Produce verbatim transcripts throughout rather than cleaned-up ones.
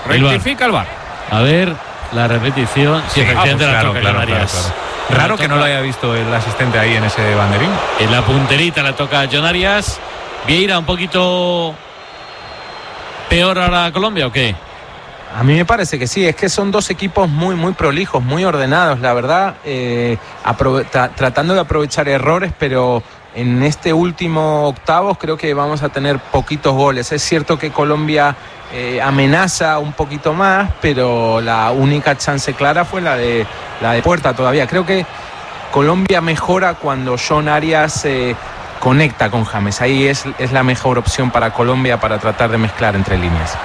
Rectifica el V A R. A ver, la repetición. Sí, Sí, efectivamente, ah, pues la claro, toca claro, Canarias. claro, claro. Raro que no lo haya visto el asistente ahí en ese banderín. En la punterita la toca a Jon Arias. Vieira, un poquito peor ahora Colombia, ¿o qué? A mí me parece que sí, es que son dos equipos muy, muy prolijos, muy ordenados, la verdad, eh, aprove- tra- tratando de aprovechar errores, pero en este último octavos creo que vamos a tener poquitos goles. Es cierto que Colombia eh, amenaza un poquito más, pero la única chance clara fue la de, la de puerta todavía. Creo que Colombia mejora cuando Jon Arias eh, conecta con James. Ahí es, es la mejor opción para Colombia para tratar de mezclar entre líneas.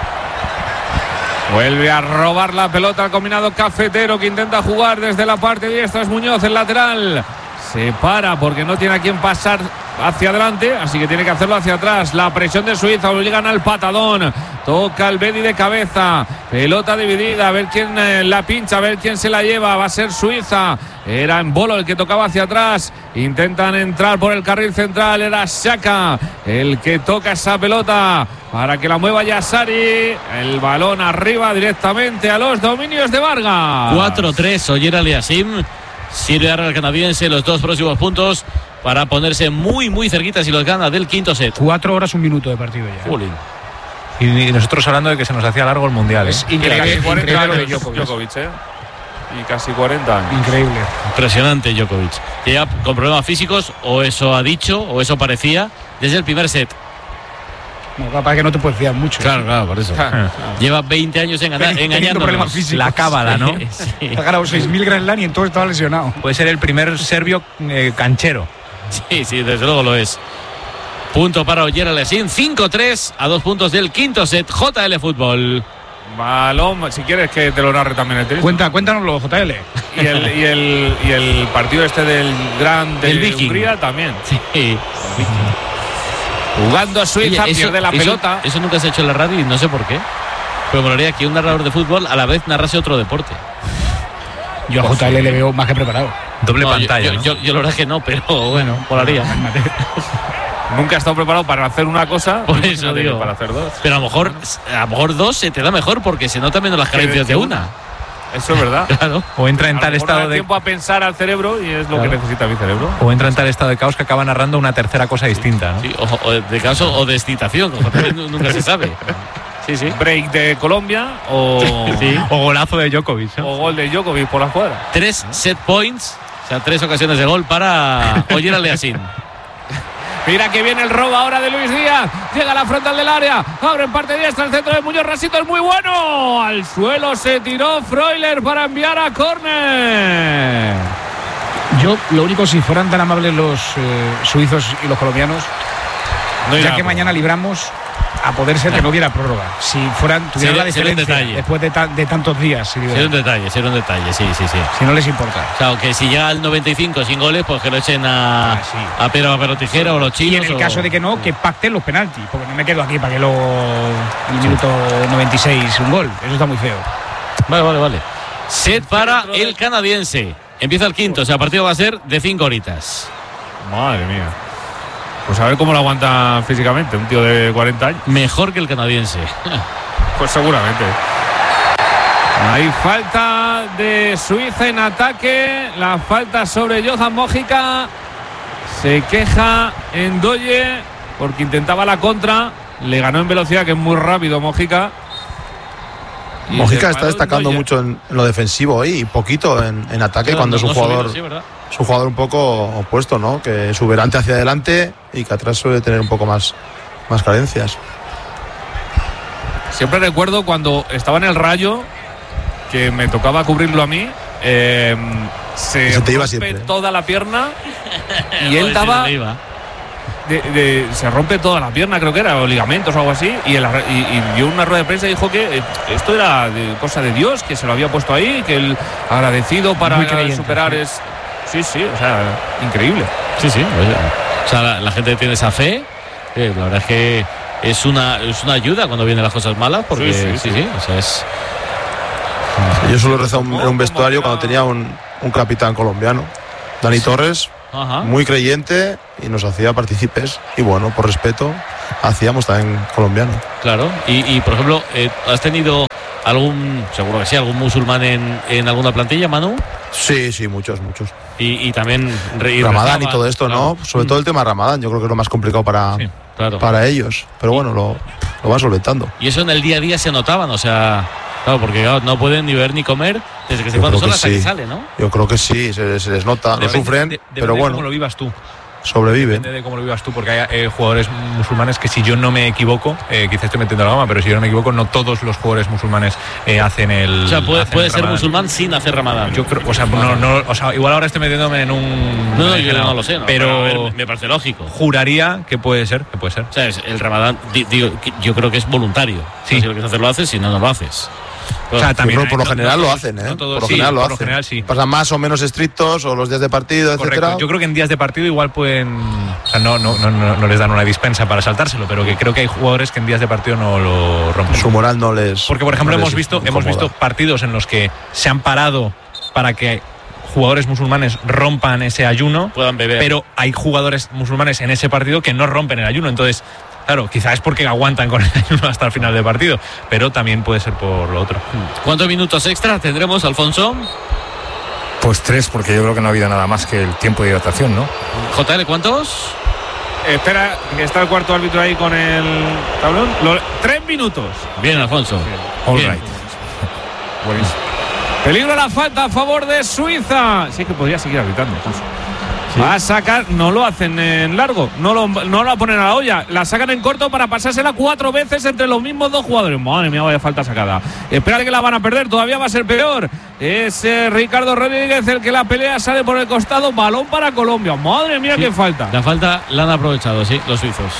Vuelve a robar la pelota al combinado cafetero que intenta jugar desde la parte diestra. Es Muñoz, el lateral. Se para porque no tiene a quién pasar hacia adelante, así que tiene que hacerlo hacia atrás. La presión de Suiza, obligan al patadón. Toca el Bedi de cabeza. Pelota dividida, a ver quién eh, la pincha, a ver quién se la lleva. Va a ser Suiza. Era Embolo el que tocaba hacia atrás. Intentan entrar por el carril central. Era Xhaka el que toca esa pelota para que la mueva Yassari. El balón arriba directamente a los dominios de Vargas. cuatro tres, Oyer Aliasim. Sirve ahora el canadiense los dos próximos puntos para ponerse muy, muy cerquita si los gana del quinto set. Cuatro horas, un minuto de partido ya. Jolín. Y, y nosotros hablando de que se nos hacía largo el mundial. ¿eh? Es Y increíble, casi cuarenta increíble lo de años Djokovic. Djokovic, ¿eh? Y casi cuarenta años. Increíble. Impresionante Djokovic. Ya con problemas físicos, o eso ha dicho, o eso parecía, desde el primer set. No, capaz que no te puedes fiar mucho. Claro, claro, por eso. Lleva veinte años engaña, Teniendo engañándonos. problemas físicos. La cábala, ¿no? Sí, Ha ganado seis mil Grand Slam y en todo estaba lesionado. Puede ser el primer serbio eh, canchero. sí, sí, desde luego lo es. Punto para Oyer Aliasim, cinco tres a dos puntos del quinto set. J L Fútbol. Balón, si quieres que te lo narre también el tenis. Cuenta, cuéntanoslo, J L. Y el, y el, y el partido este del Gran de El Viking. Hungría también. Sí. Jugando Suiza, Oye, eso- pierde la eso- pelota. Eso nunca se ha hecho en la radio y no sé por qué. Pero me molaría que un narrador de fútbol a la vez narrase otro deporte. Yo a J L le veo más que preparado. Doble No, yo- pantalla. Yo, ¿no? yo, yo la verdad es que no, pero bueno, molaría. Nunca he estado preparado para hacer una cosa. Por eso no digo. para hacer dos. Pero a lo mejor a lo mejor dos se te da mejor porque se notan menos las carencias de una. Eso es verdad. Claro. O entra en A lo tal mejor no estado da de tiempo a pensar al cerebro y es lo Claro. que necesita mi cerebro. o entra en tal estado de caos que acaba narrando una tercera cosa distinta, ¿no? Sí, o, o de caso o de excitación, como también nunca se sabe. Sí, sí. Break de Colombia o, Sí. O golazo de Djokovic, ¿no? o gol de Djokovic por la cuadra. Tres set points, o sea, tres ocasiones de gol para Oyer Aliasim. Mira que viene el robo ahora de Luis Díaz. Llega a la frontal del área. Abre en parte diestra el centro de Muñoz. Rasito es muy bueno. Al suelo se tiró Freuler para enviar a córner. Yo, lo único, si fueran tan amables los eh, suizos y los colombianos, No irá ya que por- mañana libramos, a poder ser que no hubiera prórroga. Si fueran, tuvieran Sería- la sería un diferencia detalle. después de, ta- de tantos días, si, Sería un detalle, sería un detalle, sí, sí, sí. si no les importa. O sea, que si llega al noventa y cinco sin goles, pues que lo echen a, Ah, sí. a Pedro Papel o Tijera o los Y chinos. en el o- caso de que no, que pacten los penaltis, porque no me quedo aquí para que luego en el minuto noventa y seis un gol. Eso está muy feo. Vale, vale, vale. Set para el canadiense. Empieza el quinto, o sea, el partido va a ser de cinco horitas. Madre mía. Pues a ver cómo lo aguanta físicamente un tío de cuarenta años. Mejor que el canadiense. Pues seguramente. Hay falta de Suiza en ataque. La falta sobre Johan Mojica. Se queja Ndoye porque intentaba la contra. Le ganó en velocidad, que es muy rápido Mojica. Y Mojica se está paró destacando Ndoye. mucho en, en lo defensivo hoy y poquito en, en ataque, cuando es un No jugador subir, sí, ¿verdad? es un jugador un poco opuesto, ¿no? Que exuberante hacia adelante y que atrás suele tener un poco más, más carencias. Siempre recuerdo cuando estaba en el Rayo, que me tocaba cubrirlo a mí. eh, se Se te iba rompe siempre. toda la pierna y Joder, él sí, daba se le iba. de- de- se rompe toda la pierna, creo que era, o ligamentos o algo así, y, el, y, y dio una rueda de prensa y dijo que eh, esto era de, cosa de Dios, que se lo había puesto ahí, que el agradecido para Muy creyente, superar sí. es sí, sí, o sea, increíble. Sí, sí. oye, O sea, la, la gente tiene esa fe. eh, la verdad es que es una, es una ayuda cuando vienen las cosas malas, porque Sí, sí, sí, sí. sí. o sea, es. Yo solo rezaba un- en un vestuario como cuando tenía un, un capitán colombiano, Dani Torres, Ajá. muy creyente y nos hacía partícipes. Y bueno, por respeto, hacíamos también colombiano. Claro. Y, y, por ejemplo, eh, has tenido algún, seguro que sí, algún musulmán en, en alguna plantilla, Manu. Sí, sí, muchos, muchos. Y, y también y Ramadán rezaba, y todo esto, claro. ¿no? Sobre todo el tema Ramadán, yo creo que es lo más complicado para, Sí, claro. para ellos. Pero bueno, lo, lo van solventando. Y eso en el día a día se notaban, o sea, claro, porque claro, no pueden ni beber ni comer desde que se Yo cuando creo son que hasta que sí. sale, ¿no? Yo creo que sí, se, se les nota, no Depende- sufren, de- depende pero de bueno, cómo lo vivas tú. sobreviven. Depende de cómo lo vivas tú, porque hay eh, jugadores musulmanes que, si yo no me equivoco, eh, quizás estoy metiendo la gama, pero si yo no me equivoco, no todos los jugadores musulmanes eh, hacen el. O sea, puede, hacen puede el ser Ramadán. musulmán sin hacer Ramadán. Yo creo, o sea, no, no, o sea, igual ahora estoy metiéndome en un. no, no, yo en un- no lo sé, no, pero, a ver, me parece lógico. juraría que puede ser, que puede ser. O sea, es- el Ramadán, di- digo, que yo creo que es voluntario. Sí. Si lo quieres hacer, lo haces, si no, no lo haces. O sea, Yo también creo que por lo no- general no lo todos- hacen, ¿eh? no todos- por lo sí, general lo por lo hacen. general sí. Pasan más o menos estrictos, o los días de partido, Correcto. etcétera. Yo creo que en días de partido igual pueden, o sea, no, no, no, no, no les dan una dispensa para saltárselo, pero que creo que hay jugadores que en días de partido no lo rompen. Su moral no les. Porque, por ejemplo, no les hemos visto, hemos incomoda. visto partidos en los que se han parado para que jugadores musulmanes rompan ese ayuno, Puedan beber. pero hay jugadores musulmanes en ese partido que no rompen el ayuno. Entonces, claro, quizás es porque aguantan con el ayuno hasta el final del partido, pero también puede ser por lo otro. ¿Cuántos minutos extra tendremos, Alfonso? Pues tres, porque yo creo que no ha habido nada más que el tiempo de hidratación, ¿no? J L, ¿cuántos? Espera, que está el cuarto árbitro ahí con el tablón. Lo- tres minutos. Bien, Alfonso. All Bien. right. Buenísimo. Peligro la falta a favor de Suiza. Sí que podría seguir arbitrando. Alfonso. Va a sacar, no lo hacen en largo, no lo, no la ponen a la olla, la sacan en corto para pasársela cuatro veces entre los mismos dos jugadores. Madre mía, vaya falta sacada. Espérate que la van a perder, todavía va a ser peor. Es eh, Ricardo Rodríguez el que la pelea, sale por el costado, balón para Colombia. Madre mía, Sí, qué falta. La falta la han aprovechado, sí, los suizos.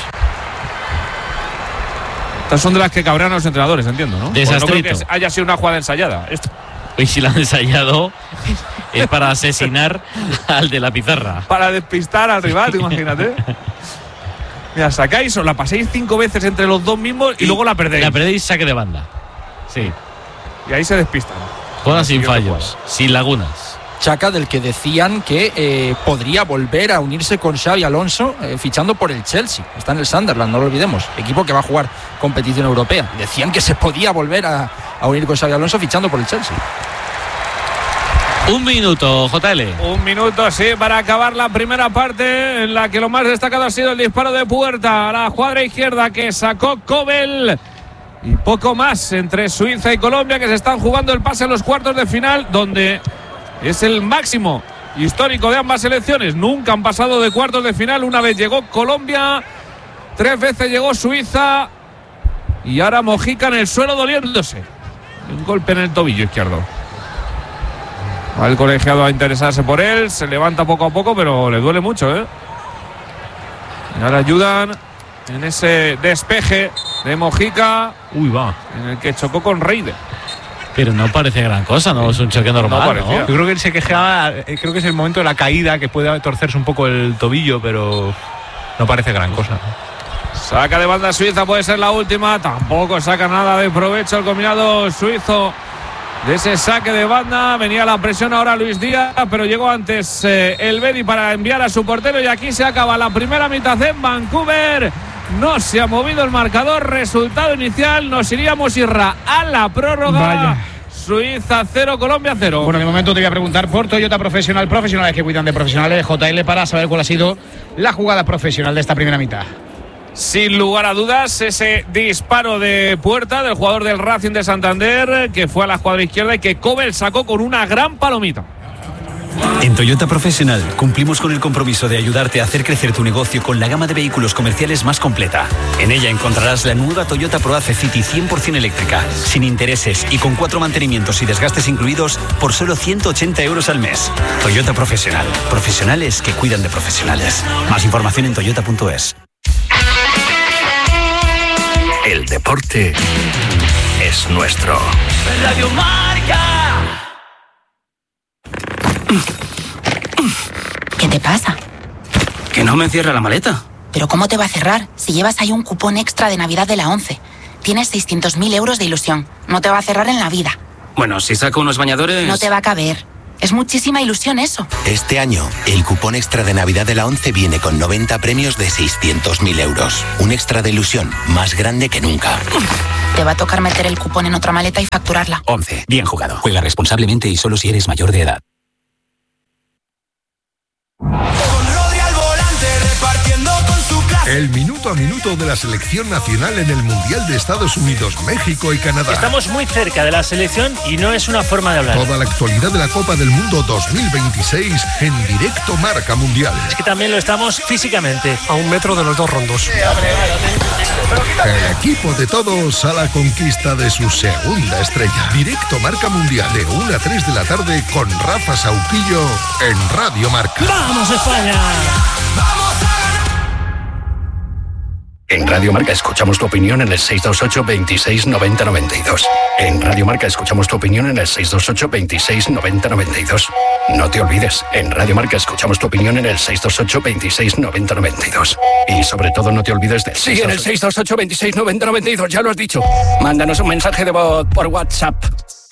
Estas son de las que cabrean a los entrenadores, entiendo, ¿no? Porque no creo Desastrito. que haya sido una jugada ensayada. Esto, Y si la han ensayado, es para asesinar al de la pizarra. para despistar al rival, imagínate. Mira, sacáis o la paséis cinco veces entre los dos mismos y, luego la perdéis. La perdéis, saque de banda. Sí. Y ahí se despistan. Juega sin Siguiente fallos, sin lagunas. Chaka, del que decían que eh, podría volver a unirse con Xavi Alonso eh, fichando por el Chelsea. Está en el Sunderland, no lo olvidemos, equipo que va a jugar competición europea. Decían que se podía volver a, a unir con Xavi Alonso fichando por el Chelsea. Un minuto, J L. Un minuto, sí, para acabar la primera parte, en la que lo más destacado ha sido el disparo de puerta a la cuadra izquierda que sacó Kobel. Y poco más entre Suiza y Colombia, que se están jugando el pase a los cuartos de final, donde es el máximo histórico de ambas selecciones. Nunca han pasado de cuartos de final. Una vez llegó Colombia, tres veces llegó Suiza, y ahora Mojica en el suelo doliéndose. Un golpe en el tobillo izquierdo. Va el colegiado a interesarse por él, se levanta poco a poco, pero le duele mucho, ¿eh? Y ahora ayudan en ese despeje de Mojica, Uy, va. en el que chocó con Reide. Pero no parece gran cosa, no es un choque normal, No ¿no? parecía. Yo creo que él se quejaba, eh, creo que es el momento de la caída, que puede torcerse un poco el tobillo, pero no parece gran cosa. Saca de banda Suiza, puede ser la última. Tampoco saca nada de provecho el combinado suizo de ese saque de banda. Venía la presión ahora Luis Díaz, pero llegó antes eh, el Bedi para enviar a su portero. Y aquí se acaba la primera mitad en Vancouver. No se ha movido el marcador. Resultado inicial, nos iríamos Irra a la prórroga. Vaya. Suiza cero, Colombia cero. Bueno, de momento te voy a preguntar por Toyota Profesional, profesionales que cuidan de profesionales, J L, para saber cuál ha sido la jugada profesional de esta primera mitad. Sin lugar a dudas, ese disparo de puerta del jugador del Racing de Santander, que fue a la cuadra izquierda y que Kobel sacó con una gran palomita. En Toyota Profesional cumplimos con el compromiso de ayudarte a hacer crecer tu negocio con la gama de vehículos comerciales más completa. En ella encontrarás la nueva Toyota ProAce City cien por ciento eléctrica, sin intereses y con cuatro mantenimientos y desgastes incluidos por solo ciento ochenta euros al mes. Toyota Profesional. Profesionales que cuidan de profesionales. Más información en toyota punto es. El deporte es nuestro. Radio Marca. ¿Qué te pasa? Que no me cierra la maleta. ¿Pero cómo te va a cerrar si llevas ahí un cupón extra de Navidad de la ONCE? Tienes seiscientos mil euros de ilusión. No te va a cerrar en la vida. Bueno, si saco unos bañadores... No te va a caber. Es muchísima ilusión eso. Este año, el cupón extra de Navidad de la ONCE viene con noventa premios de seiscientos mil euros. Un extra de ilusión más grande que nunca. Te va a tocar meter el cupón en otra maleta y facturarla. ONCE. Bien jugado. Juega responsablemente y solo si eres mayor de edad. El minuto a minuto de la selección nacional en el Mundial de Estados Unidos, México y Canadá. Estamos muy cerca de la selección y no es una forma de hablar. Toda la actualidad de la Copa del Mundo dos mil veintiséis en directo Marca Mundial. Es que también lo estamos físicamente. A un metro de los dos rondos. El equipo de todos a la conquista de su segunda estrella. Directo Marca Mundial de una a tres de la tarde con Rafa Sauquillo en Radio Marca. ¡Vamos España! ¡Vamos a... En Radio Marca escuchamos tu opinión en el seis dos ocho, veintiséis, noventa, noventa y dos. En Radio Marca escuchamos tu opinión en el seis dos ocho, veintiséis, noventa, noventa y dos. No te olvides, en Radio Marca escuchamos tu opinión en el seis dos ocho, veintiséis, noventa, noventa y dos. Y sobre todo no te olvides del Sí, en el seis dos ocho, veintiséis, noventa, noventa y dos, ya lo has dicho. Mándanos un mensaje de voz por WhatsApp.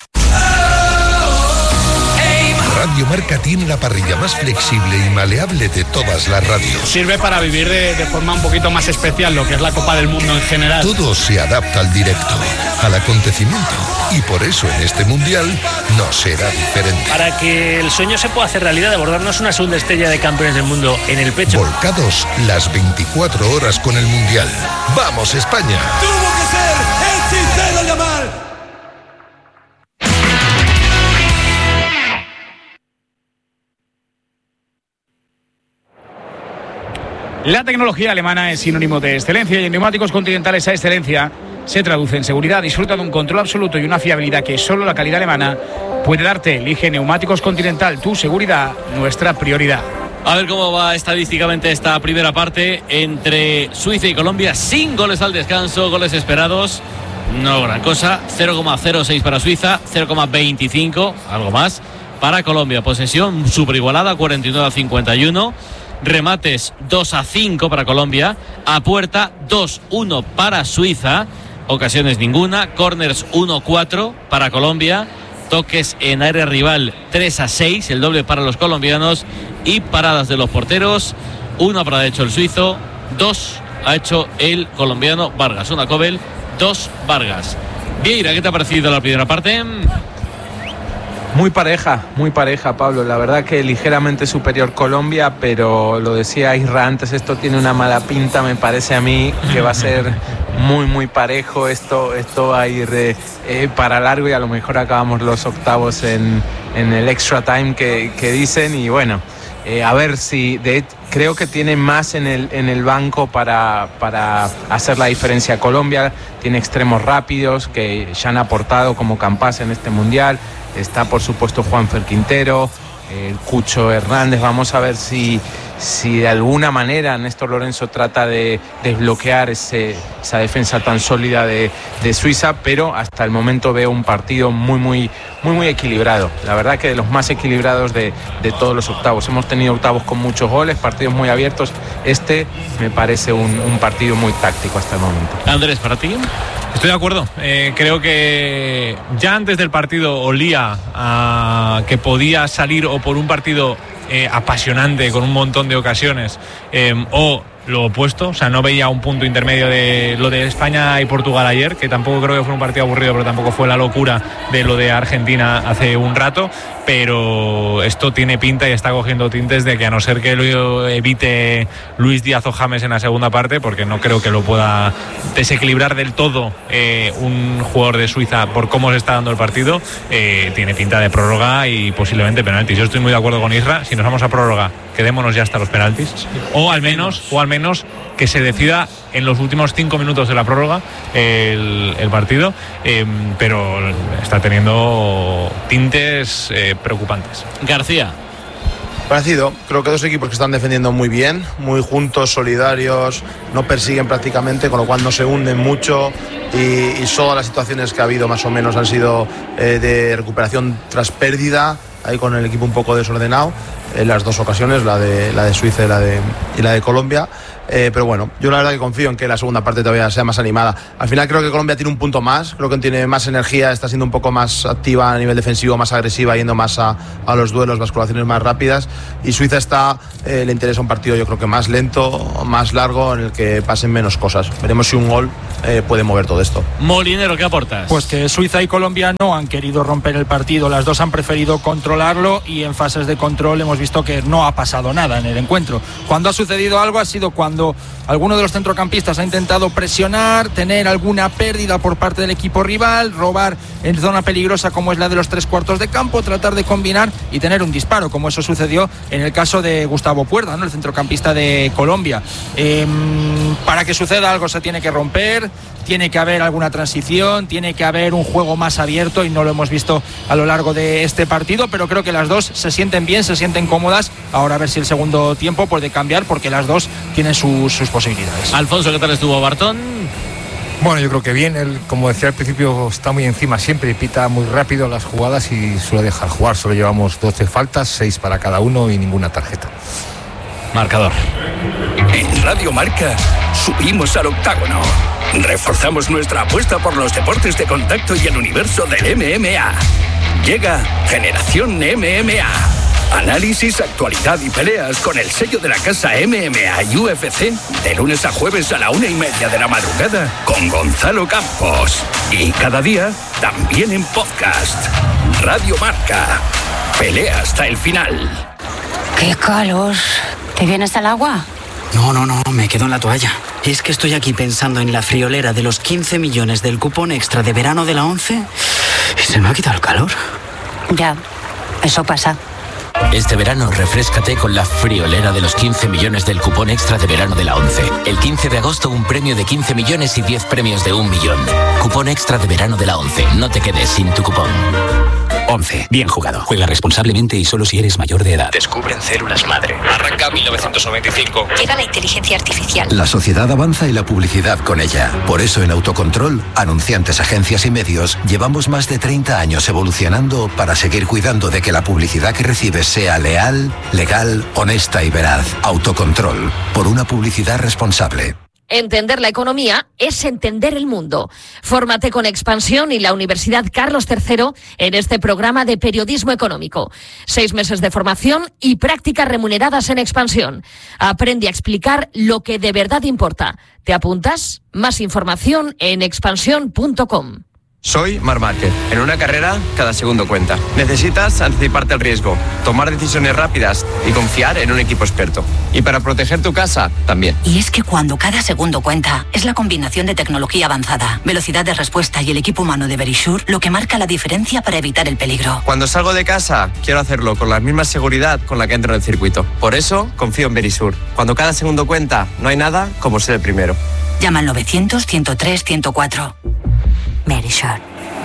Radio Marca tiene la parrilla más flexible y maleable de todas las radios. Sirve para vivir de, de forma un poquito más especial lo que es la Copa del Mundo en general. Todo se adapta al directo, al acontecimiento. Y por eso en este Mundial no será diferente. Para que el sueño se pueda hacer realidad de abordarnos una segunda estrella de campeones del mundo en el pecho. Volcados las veinticuatro horas con el Mundial. ¡Vamos, España! ¡Tuvo que ser el sincero Yamal! La tecnología alemana es sinónimo de excelencia y en Neumáticos Continental esa excelencia se traduce en seguridad. Disfruta de un control absoluto y una fiabilidad que solo la calidad alemana puede darte. Elige Neumáticos Continental, tu seguridad, nuestra prioridad. A ver cómo va estadísticamente esta primera parte entre Suiza y Colombia, sin goles al descanso, goles esperados. No gran cosa, cero coma cero seis para Suiza, cero coma veinticinco, algo más, para Colombia. Posesión super igualada, cuarenta y nueve a cincuenta y uno. Remates dos a cinco para Colombia. A puerta dos uno para Suiza. Ocasiones ninguna. Corners uno cuatro para Colombia. Toques en área rival tres a seis, el doble para los colombianos. Y paradas de los porteros, una para ha hecho el suizo, dos ha hecho el colombiano Vargas. Una Cobel, dos Vargas. Vieira, ¿qué te ha parecido la primera parte? Muy pareja, muy pareja, Pablo. La verdad que ligeramente superior Colombia, pero lo decía Isra antes, esto tiene una mala pinta, me parece a mí que va a ser muy, muy parejo. Esto, esto va a ir eh, eh, para largo y a lo mejor acabamos los octavos en, en el extra time que, que dicen. Y bueno, eh, a ver si de, creo que tiene más en el, en el banco para, para hacer la diferencia. Colombia tiene extremos rápidos que ya han aportado como Campas en este mundial. Está por supuesto Juanfer Quintero, el Cucho Hernández. Vamos a ver si, si de alguna manera Néstor Lorenzo trata de desbloquear ese, esa defensa tan sólida de, de Suiza, pero hasta el momento veo un partido muy muy muy muy equilibrado. La verdad que de los más equilibrados de, de todos los octavos. Hemos tenido octavos con muchos goles, partidos muy abiertos. Este me parece un, un partido muy táctico hasta el momento. Andrés, ¿para ti? Estoy de acuerdo. Eh, creo que ya antes del partido olía a que podía salir o por un partido eh, apasionante con un montón de ocasiones eh, o lo opuesto, o sea, no veía un punto intermedio de lo de España y Portugal ayer, que tampoco creo que fue un partido aburrido, pero tampoco fue la locura de lo de Argentina hace un rato, pero esto tiene pinta y está cogiendo tintes de que a no ser que lo evite Luis Díaz o James en la segunda parte, porque no creo que lo pueda desequilibrar del todo eh, un jugador de Suiza por cómo se está dando el partido, eh, tiene pinta de prórroga y posiblemente penaltis. Yo estoy muy de acuerdo con Isra, si nos vamos a prórroga, quedémonos ya hasta los penaltis, o al menos, o al menos que se decida en los últimos cinco minutos de la prórroga el, el partido, eh, pero está teniendo tintes eh, preocupantes. García. Parecido, creo que dos equipos que están defendiendo muy bien, muy juntos, solidarios, no persiguen prácticamente, con lo cual no se hunden mucho y, y todas las situaciones que ha habido más o menos han sido eh, de recuperación tras pérdida, ahí con el equipo un poco desordenado, en las dos ocasiones, la de, la de Suiza y la de, y la de Colombia. Eh, pero bueno, yo la verdad que confío en que la segunda parte todavía sea más animada. Al final creo que Colombia tiene un punto más, creo que tiene más energía, está siendo un poco más activa a nivel defensivo, más agresiva, yendo más a, a los duelos, basculaciones más rápidas. Y Suiza está, eh, le interesa un partido yo creo que más lento, más largo, en el que pasen menos cosas. Veremos si un gol eh, puede mover todo esto. Molinero, ¿qué aportas? Pues que Suiza y Colombia no han querido romper el partido, las dos han preferido controlarlo y en fases de control hemos visto que no ha pasado nada en el encuentro. Cuando ha sucedido algo ha sido cuando alguno de los centrocampistas ha intentado presionar, tener alguna pérdida por parte del equipo rival, robar en zona peligrosa como es la de los tres cuartos de campo, tratar de combinar y tener un disparo, como eso sucedió en el caso de Gustavo Puerta, ¿no?, el centrocampista de Colombia. Eh, para que suceda algo se tiene que romper, tiene que haber alguna transición, tiene que haber un juego más abierto y no lo hemos visto a lo largo de este partido, pero creo que las dos se sienten bien, se sienten cómodas. Ahora a ver si el segundo tiempo puede cambiar porque las dos tienen sus, sus posibilidades. Alfonso, ¿qué tal estuvo Bartón? Bueno, yo creo que bien, él, como decía al principio, está muy encima siempre y pita muy rápido las jugadas y suele dejar jugar. Solo llevamos doce faltas, seis para cada uno y ninguna tarjeta. Marcador. En Radio Marca subimos al octágono. Reforzamos nuestra apuesta por los deportes de contacto y el universo del M M A. Llega Generación M M A. Análisis, actualidad y peleas con el sello de la casa M M A y U F C de lunes a jueves a la una y media de la madrugada con Gonzalo Campos. Y cada día también en podcast. Radio Marca. Pelea hasta el final. ¡Qué calor! ¿Te vienes al agua? No, no, no, me quedo en la toalla. Es que estoy aquí pensando en la friolera de los quince millones del cupón extra de verano de la ONCE y se me ha quitado el calor. Ya, eso pasa. Este verano refréscate con la friolera de los quince millones del cupón extra de verano de la ONCE. El quince de agosto un premio de quince millones y diez premios de un millón. Cupón extra de verano de la ONCE. No te quedes sin tu cupón. ONCE. Bien jugado. Juega responsablemente y solo si eres mayor de edad. Descubren células madre. Arranca mil novecientos noventa y cinco. Llega la inteligencia artificial. La sociedad avanza y la publicidad con ella. Por eso en Autocontrol, anunciantes, agencias y medios, llevamos más de treinta años evolucionando para seguir cuidando de que la publicidad que recibes sea leal, legal, honesta y veraz. Autocontrol. Por una publicidad responsable. Entender la economía es entender el mundo. Fórmate con Expansión y la Universidad Carlos tercero en este programa de periodismo económico. Seis meses de formación y prácticas remuneradas en Expansión. Aprende a explicar lo que de verdad importa. ¿Te apuntas? Más información en expansión punto com. Soy Marc Márquez. En una carrera, cada segundo cuenta. Necesitas anticiparte al riesgo, tomar decisiones rápidas y confiar en un equipo experto. Y para proteger tu casa, también. Y es que cuando cada segundo cuenta, es la combinación de tecnología avanzada, velocidad de respuesta y el equipo humano de Verisure lo que marca la diferencia para evitar el peligro. Cuando salgo de casa, quiero hacerlo con la misma seguridad con la que entro en el circuito. Por eso, confío en Verisure. Cuando cada segundo cuenta, no hay nada como ser el primero. Llama al novecientos, ciento tres, ciento cuatro. Verisure.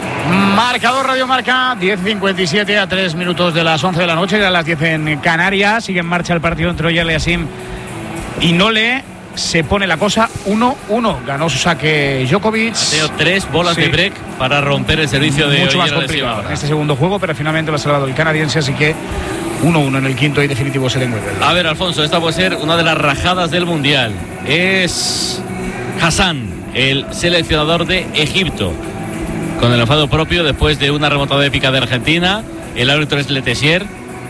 Marcador Radio Marca, diez cincuenta y siete a tres minutos de las once de la noche, eran las diez en Canarias. Sigue en marcha el partido entre Oyer Aliassime y Nole. Se pone la cosa uno uno. Ganó su saque Djokovic. Mateo, tres bolas sí. de break para romper el servicio de mucho Oyer más complicado en este segundo juego, pero finalmente lo ha salvado el canadiense, así que uno uno en el quinto y definitivo se le mueve. A ver, Alfonso, esta puede ser una de las rajadas del Mundial. Es Hassan, el seleccionador de Egipto, con el enfado propio después de una remontada épica de Argentina. El árbitro es Letessier.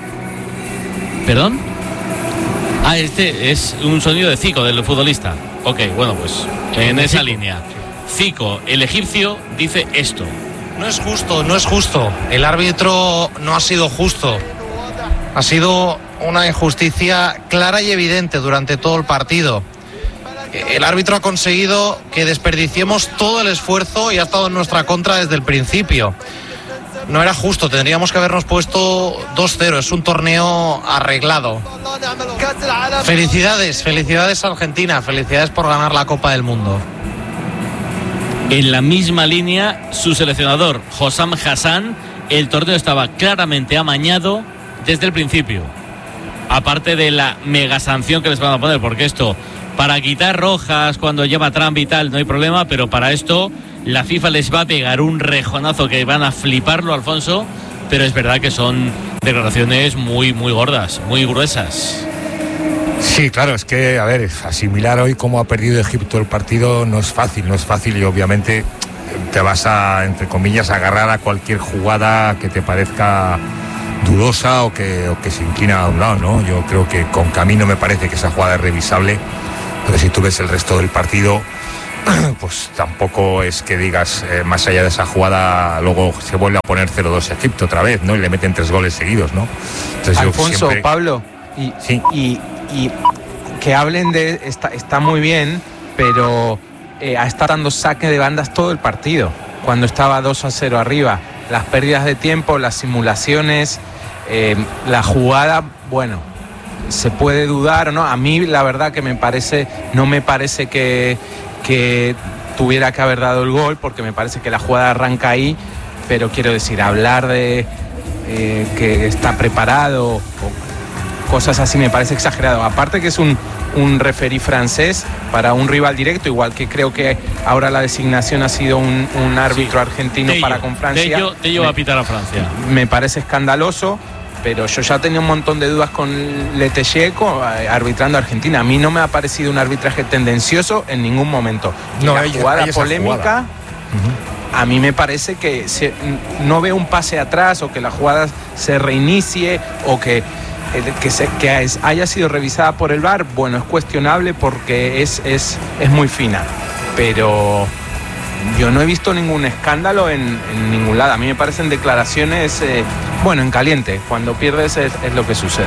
¿Perdón? Ah, este es un sonido de Zico, del futbolista. Ok, bueno, pues en esa Zico. línea. Zico, el egipcio, dice esto. No es justo, no es justo. El árbitro no ha sido justo. Ha sido una injusticia clara y evidente durante todo el partido. El árbitro ha conseguido que desperdiciemos todo el esfuerzo y ha estado en nuestra contra desde el principio. No era justo, tendríamos que habernos puesto dos cero, es un torneo arreglado. Felicidades, felicidades a Argentina, felicidades por ganar la Copa del Mundo. En la misma línea, su seleccionador, Hossam Hassan, el torneo estaba claramente amañado desde el principio. Aparte de la mega sanción que les van a poner, porque esto, para quitar rojas cuando lleva trampa y tal, no hay problema, pero para esto la FIFA les va a pegar un rejonazo que van a fliparlo, Alfonso, pero es verdad que son declaraciones muy, muy gordas, muy gruesas. Sí, claro, es que, a ver, asimilar hoy cómo ha perdido Egipto el partido no es fácil, no es fácil y obviamente te vas a, entre comillas, agarrar a cualquier jugada que te parezca dudosa o que, o que se inclina a un lado, ¿no? Yo creo que con Camino me parece que esa jugada es revisable, pero si tú ves el resto del partido, pues tampoco es que digas, eh, más allá de esa jugada, luego se vuelve a poner cero dos Egipto otra vez, ¿no? Y le meten tres goles seguidos, ¿no? Entonces, Alfonso, yo siempre... Pablo, y, sí. y, y que hablen de... Está, está muy bien, pero eh, ha estado dando saque de bandas todo el partido, cuando estaba dos a cero arriba. Las pérdidas de tiempo, las simulaciones, eh, la jugada, bueno, se puede dudar o no. A mí la verdad que me parece, no me parece que, que tuviera que haber dado el gol, porque me parece que la jugada arranca ahí, pero quiero decir, hablar de eh, que está preparado o cosas así me parece exagerado. Aparte que es un, un referí francés para un rival directo, igual que creo que ahora la designación ha sido un, un árbitro sí. argentino Tello, para con Francia. Tello, Tello va a pitar a Francia. Me parece escandaloso, pero yo ya tenía un montón de dudas con Letelier arbitrando a Argentina. A mí no me ha parecido un arbitraje tendencioso en ningún momento. Y no, la ella, jugada ella polémica, jugada. Uh-huh. A mí me parece que se, no veo un pase atrás o que la jugada se reinicie o que que, se, que haya sido revisada por el V A R, bueno, es cuestionable porque es, es, es muy fina, pero yo no he visto ningún escándalo en, en ningún lado. A mí me parecen declaraciones, eh, bueno, en caliente, cuando pierdes es, es lo que sucede.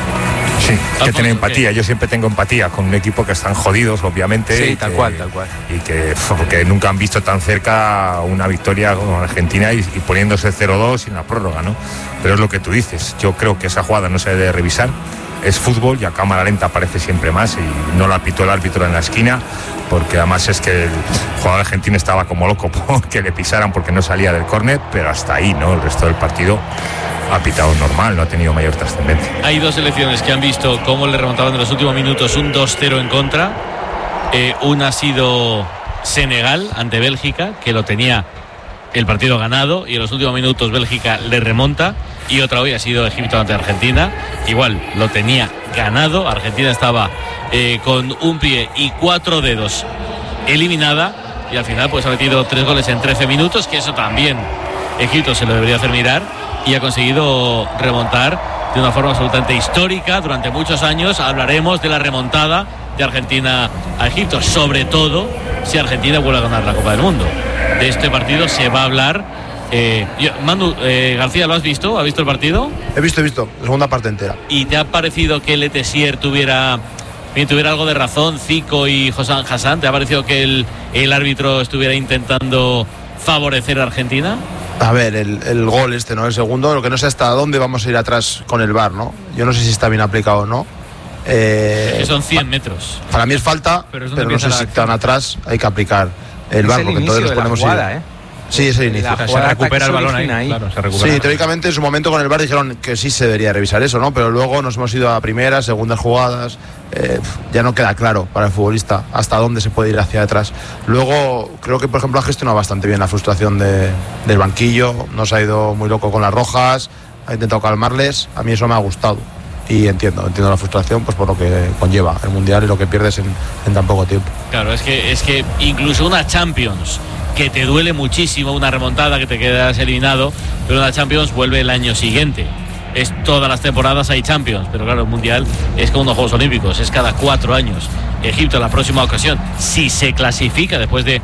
Sí, hay que tener empatía. Yo siempre tengo empatía con un equipo que están jodidos, obviamente. Sí, tal que, cual, tal cual. Y que, porque nunca han visto tan cerca una victoria con Argentina y, y poniéndose cero dos en la prórroga, ¿no? Pero es lo que tú dices. Yo creo que esa jugada no se debe revisar. Es fútbol y a cámara lenta aparece siempre más y no la pitó el árbitro en la esquina, porque además es que el jugador argentino estaba como loco porque le pisaran porque no salía del córner, pero hasta ahí, ¿no? El resto del partido ha pitado normal, no ha tenido mayor trascendencia. Hay dos selecciones que han visto cómo le remontaban en los últimos minutos un dos cero en contra. Eh, una ha sido Senegal ante Bélgica, que lo tenía el partido ganado y en los últimos minutos Bélgica le remonta. Y otra hoy ha sido Egipto ante Argentina, igual lo tenía ganado. Argentina estaba eh, con un pie y cuatro dedos eliminada y al final pues ha metido tres goles en trece minutos, que eso también Egipto se lo debería hacer mirar, y ha conseguido remontar de una forma absolutamente histórica durante muchos años. Hablaremos de la remontada de Argentina a Egipto, sobre todo si Argentina vuelve a ganar la Copa del Mundo. De este partido se va a hablar. Eh, yo, Manu, eh, García, ¿lo has visto? ¿Has visto el partido? He visto, he visto, la segunda parte entera. ¿Y te ha parecido que Letelier tuviera, bien, tuviera algo de razón, Zico y Hossam Hassan? ¿Te ha parecido que el, el árbitro estuviera intentando favorecer a Argentina? A ver, el, el gol este, ¿no? El segundo, lo que no sé hasta dónde vamos a ir atrás con el V A R, ¿no? Yo no sé si está bien aplicado o no. Eh, es que son cien metros. Para mí es falta, pero, es pero no sé si tan atrás hay que aplicar el V A R, porque entonces nos ponemos jugada, ¿eh? Sí, es el inicio. Se recupera el balón ahí. ahí. Claro, se recupera. Sí, teóricamente en su momento con el V A R dijeron que sí se debería revisar eso, ¿no? Pero luego nos hemos ido a primeras, segundas jugadas. Eh, ya no queda claro para el futbolista hasta dónde se puede ir hacia atrás. Luego creo que, por ejemplo, ha gestionado bastante bien la frustración de, del banquillo. No se ha ido muy loco con las rojas. Ha intentado calmarles. A mí eso me ha gustado. Y entiendo, entiendo la frustración pues por lo que conlleva el Mundial y lo que pierdes en, en tan poco tiempo. Claro, es que, es que incluso una Champions, que te duele muchísimo, una remontada, que te quedas eliminado, pero una Champions vuelve el año siguiente. Es todas las temporadas hay Champions, pero claro, el Mundial es como unos Juegos Olímpicos, es cada cuatro años. Egipto en la próxima ocasión, si se clasifica después de,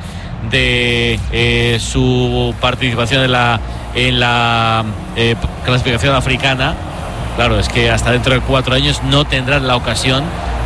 de eh, su participación en la, en la eh, clasificación africana, claro, es que hasta dentro de cuatro años no tendrán la ocasión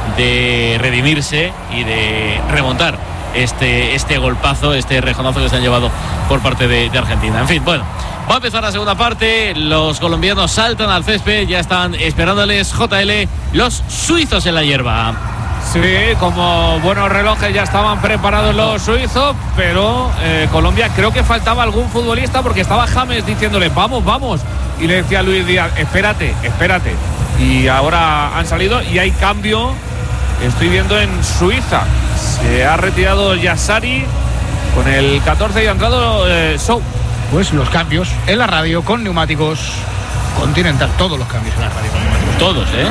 de redimirse y de remontar este, este golpazo, este rejonazo que se han llevado por parte de, de Argentina. En fin, bueno, va a empezar la segunda parte. Los colombianos saltan al césped, ya están esperándoles J L, los suizos en la hierba. Sí, como buenos relojes ya estaban preparados los suizos, pero eh, Colombia creo que faltaba algún futbolista, porque estaba James diciéndole vamos, vamos, y le decía a Luis Díaz, espérate, espérate. Y ahora han salido y hay cambio, estoy viendo en Suiza. Se ha retirado Yassari con el catorce y ha entrado eh, Sou. Pues los cambios en la radio con Neumáticos. Continental, todos los cambios en la radio. Todos, ¿eh?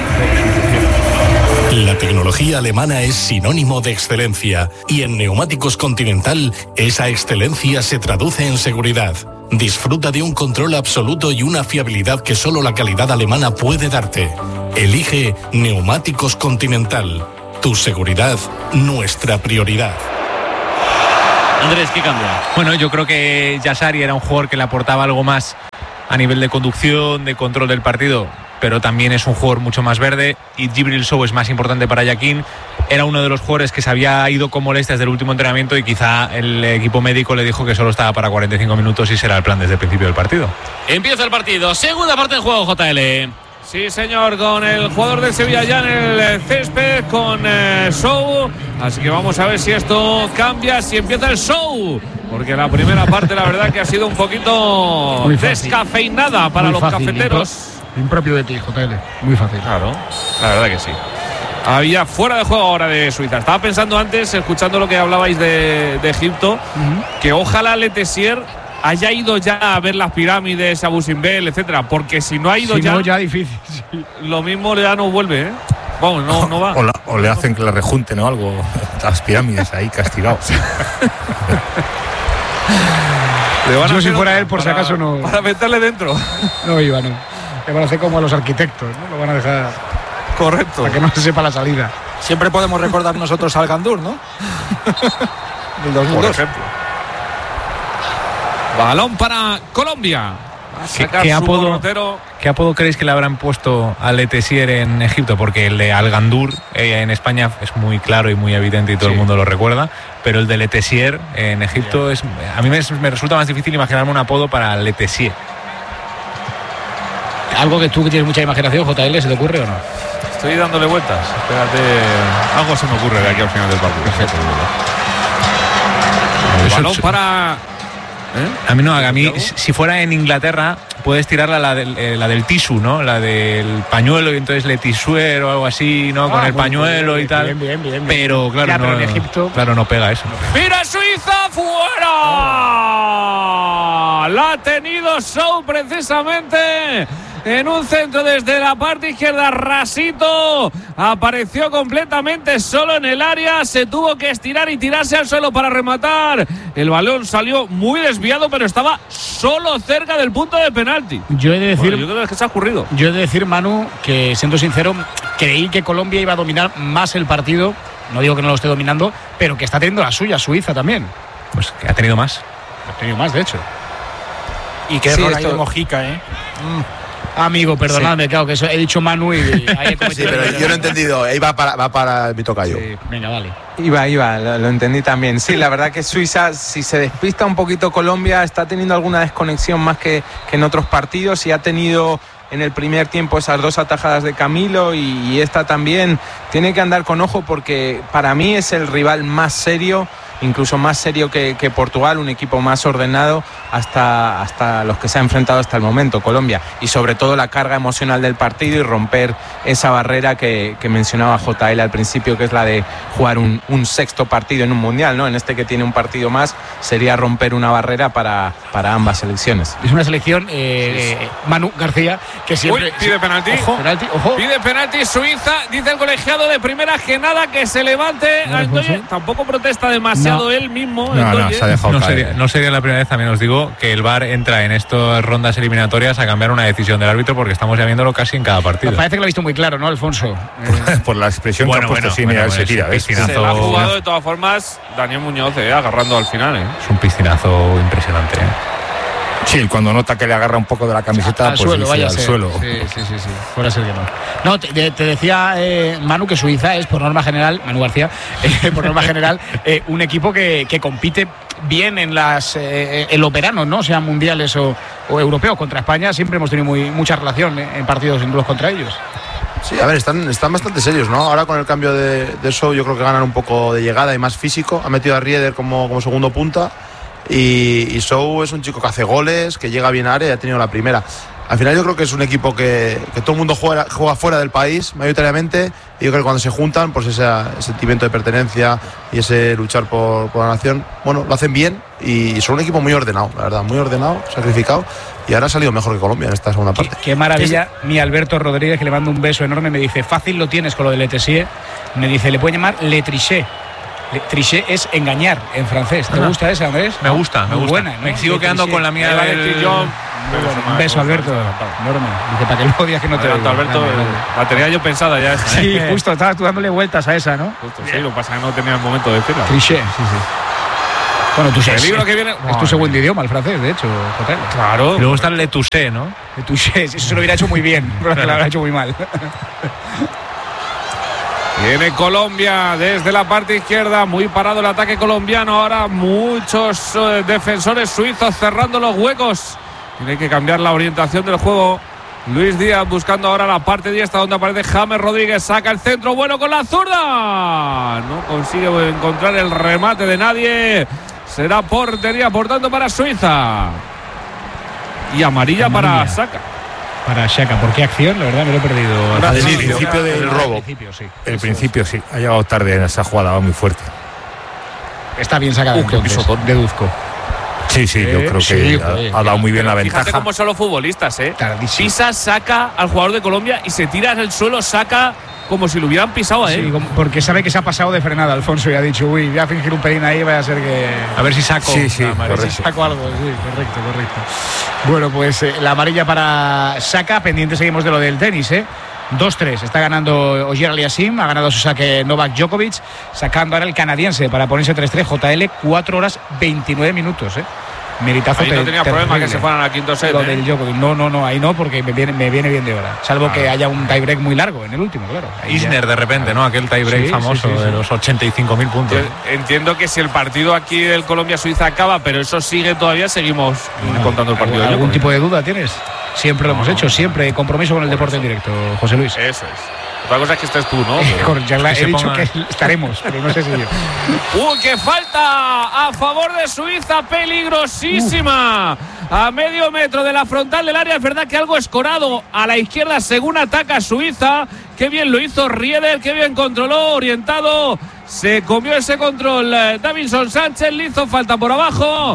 La tecnología alemana es sinónimo de excelencia y en Neumáticos Continental esa excelencia se traduce en seguridad. Disfruta de un control absoluto y una fiabilidad que solo la calidad alemana puede darte. Elige Neumáticos Continental. Tu seguridad, nuestra prioridad. Andrés, ¿qué cambia? Bueno, yo creo que Yassari era un jugador que le aportaba algo más a nivel de conducción, de control del partido, pero también es un jugador mucho más verde, y Djibril Sow es más importante para Yaquín. Era uno de los jugadores que se había ido con molestias del último entrenamiento y quizá el equipo médico le dijo que solo estaba para cuarenta y cinco minutos y será el plan desde el principio del partido. Empieza el partido, segunda parte del juego, J L. Sí, señor, con el jugador del Sevilla ya en el césped, con eh, Sow. Así que vamos a ver si esto cambia, si empieza el Sow. Porque la primera parte, la verdad, que ha sido un poquito descafeinada para muy los fácil, cafeteros. Impropio de ti, J L. Muy fácil. Claro, la verdad que sí. Había fuera de juego ahora de Suiza. Estaba pensando antes, escuchando lo que hablabais de, de Egipto, uh-huh. que ojalá Le Tessier haya ido ya a ver las pirámides, Abu Simbel, etcétera, porque si no ha ido si ya, no, ya difícil. Sí. Lo mismo ya no vuelve, ¿eh? Vamos, no, no va. O, la, o le hacen que le rejunten o algo, las pirámides ahí castigados. Yo si fuera él, por para, si acaso no. Para meterle dentro. No iba, no. Le van a hacer como a los arquitectos, ¿no? Lo van a dejar. Correcto. Para que no se sepa la salida. Siempre podemos recordar nosotros al Gandur, ¿no? Del dos mil dos. Por ejemplo. Balón para Colombia. ¿Qué, ¿qué, apodo, ¿Qué apodo creéis que le habrán puesto a Le Tessier en Egipto? Porque el de Al Gandur eh, en España es muy claro y muy evidente y todo sí. el mundo lo recuerda, pero el de Le Tessier en Egipto yeah. es, a mí me, me resulta más difícil imaginarme un apodo para Le Tessier. ¿Algo que tú que tienes mucha imaginación, J L, se te ocurre o no? Estoy dándole vueltas. Espérate, algo se me ocurre de aquí al final del partido. Perfecto. Balón para... ¿Eh? A mí no, a mí si fuera en Inglaterra puedes tirarla la del, eh, la del tisu, ¿no? La del pañuelo y entonces le tisuer o algo así, ¿no? Ah, con el pañuelo bien, y tal. Bien, bien, bien, bien. Pero claro, ya, no, pero en Egipto... claro, no pega eso. ¡Mira Suiza fuera! Oh. La ha tenido Sow precisamente en un centro desde la parte izquierda. Rasito apareció completamente solo en el área, se tuvo que estirar y tirarse al suelo para rematar. El balón salió muy desviado, pero estaba solo cerca del punto de penalti. Yo he de decir, bueno, yo creo que se ha ocurrido. Yo he de decir, Manu, que siendo sincero, creí que Colombia iba a dominar más el partido. No digo que no lo esté dominando, pero que está teniendo la suya, Suiza también. Pues que ha tenido más. Ha tenido más, de hecho. Y qué sí, error esto... hay de Mojica, ¿eh? Mm. Amigo, perdonadme, sí. claro, que eso he dicho Manu y... y ahí sí, pero yo no he entendido. Ahí va para, va para mi tocayo. Sí. Venga, vale. Iba, iba, lo, lo entendí también. Sí, la verdad que Suiza, si se despista un poquito Colombia, está teniendo alguna desconexión más que, que en otros partidos y ha tenido en el primer tiempo esas dos atajadas de Camilo y, y esta también. Tiene que andar con ojo porque para mí es el rival más serio, incluso más serio que, que Portugal, un equipo más ordenado hasta, hasta los que se ha enfrentado hasta el momento, Colombia, y sobre todo la carga emocional del partido y romper esa barrera que, que mencionaba J L al principio, que es la de jugar un, un sexto partido en un mundial, ¿no? En este que tiene un partido más, sería romper una barrera para, para ambas selecciones. Es una selección, eh, eh, Manu García, que siempre... Uy, pide penalti. Ojo, penalti, ojo. Pide penalti Suiza, dice el colegiado de primera que nada, que se levante. ¿No Antoye, tampoco protesta demasiado. No. Él mismo. No, no, se ha dejado no, sería, no sería la primera vez, también os digo, que el V A R entra en estas rondas eliminatorias a cambiar una decisión del árbitro porque estamos ya viéndolo casi en cada partido. Me parece que lo ha visto muy claro, ¿no, Alfonso? Eh, por la expresión bueno, que ha puesto bueno, Cine, bueno, se tira. Es piscinazo... Se la ha jugado de todas formas Daniel Muñoz, eh, agarrando al final. Eh. Es un piscinazo impresionante. Eh. Sí, cuando nota que le agarra un poco de la camiseta, al pues suelo, dice, vaya al ser. suelo. Sí, sí, sí, sí. Fuera ser que no. No, te, te decía eh, Manu que Suiza es, por norma general, Manu García, eh, por norma general, eh, un equipo que, que compite bien en las eh, en los veranos, ¿no? Sean mundiales o, o europeos. Contra España siempre hemos tenido muy, mucha relación eh, en partidos, en duelos contra ellos. Sí, a ver, están, están bastante serios, ¿no? Ahora con el cambio de, de Sow yo creo que ganan un poco de llegada y más físico. Ha metido a Rieder como, como segundo punta. Y, y Sow es un chico que hace goles, que llega bien a área y ha tenido la primera. Al final yo creo que es un equipo que, que todo el mundo juega, juega fuera del país mayoritariamente y yo creo que cuando se juntan, pues ese, ese sentimiento de pertenencia y ese luchar por, por la nación, bueno, lo hacen bien y son un equipo muy ordenado, la verdad, muy ordenado, sacrificado, y ahora ha salido mejor que Colombia en esta segunda parte. Qué, qué maravilla. Mi Alberto Rodríguez, que le mando un beso enorme, me dice, fácil lo tienes con lo de Le Tessier. Me dice, le pueden llamar Le Trichet. Le Trichet es engañar en francés. ¿Te ah, gusta esa, Andrés? Me gusta, me muy gusta. Buena, ¿no? Me sigo quedando con la mía del... Un beso, Alberto. Enorme. Dice, para que luego digas que no te Adelanto, Alberto, vale, vale. La tenía yo pensada ya esa. Sí, justo, estabas tú dándole vueltas a esa, ¿no? Justo, sí, lo que pasa es que no tenía el momento de decirla. Trichet, sí, sí. Bueno, tú sabes. El libro que viene... Es tu segundo idioma, el francés, de hecho, J L. Claro. Y luego está el Le Touché, ¿no? Le Touché, eso se lo hubiera hecho muy bien, pero que lo habrá hecho muy mal. Viene Colombia desde la parte izquierda, muy parado el ataque colombiano. Ahora muchos eh, defensores suizos cerrando los huecos. Tiene que cambiar la orientación del juego. Luis Díaz buscando ahora la parte diestra donde aparece James Rodríguez. Saca el centro, bueno con la zurda. No consigue encontrar el remate de nadie. Será portería, por tanto, para Suiza. Y amarilla, amarilla. para Saka. Para Xhaka, ¿por qué acción? La verdad me lo he perdido. El principio, principio del el robo. El principio, sí. El principio, sí. Ha llegado tarde en esa jugada, va muy fuerte. Está bien sacada, uh, entonces, deduzco. Sí, sí, yo creo que sí, ha, ha dado muy bien la ventaja. Fíjate cómo son los futbolistas, ¿eh? Pisa, saca al jugador de Colombia y se tira al suelo, saca como si lo hubieran pisado a él. Sí, porque sabe que se ha pasado de frenada Alfonso y ha dicho, uy, voy a fingir un pelín ahí, vaya a ser que... A ver si saco. Sí, sí, a ver si saco algo, sí, correcto, correcto. Bueno, pues eh, la amarilla para Saka, pendiente seguimos de lo del tenis, ¿eh? dos tres, está ganando Ogier Aliassime, ha ganado su saque Novak Djokovic, sacando ahora el canadiense para ponerse tres tres, J L, cuatro horas veintinueve minutos, ¿eh? Meritazo. Ahí no tenía problema que se fueran al quinto set. Lo ¿eh? del Djokovic, no, no, no, ahí no, porque me viene, me viene bien de hora. Salvo ah. que haya un tiebreak muy largo en el último, claro. Ahí Isner ya. de repente, ¿no? Aquel tiebreak sí, famoso sí, sí, sí. de los ochenta y cinco mil puntos. Yo entiendo que si el partido aquí del Colombia-Suiza acaba, pero eso sigue todavía, seguimos no, contando el partido. ¿Algún, ¿algún tipo de duda tienes? Siempre lo no, hemos hecho, siempre. Compromiso con el deporte en directo, José Luis. Eso es. Otra cosa es que estés tú, ¿no? Pero... ya la, he dicho ponga... que estaremos, pero no sé si yo. ¡Uy, qué falta! A favor de Suiza, peligrosísima. Uh. A medio metro de la frontal del área. Es verdad que algo escorado a la izquierda según ataca Suiza. Qué bien lo hizo Rieder, qué bien controló, orientado. Se comió ese control. Davinson Sánchez le hizo falta por abajo.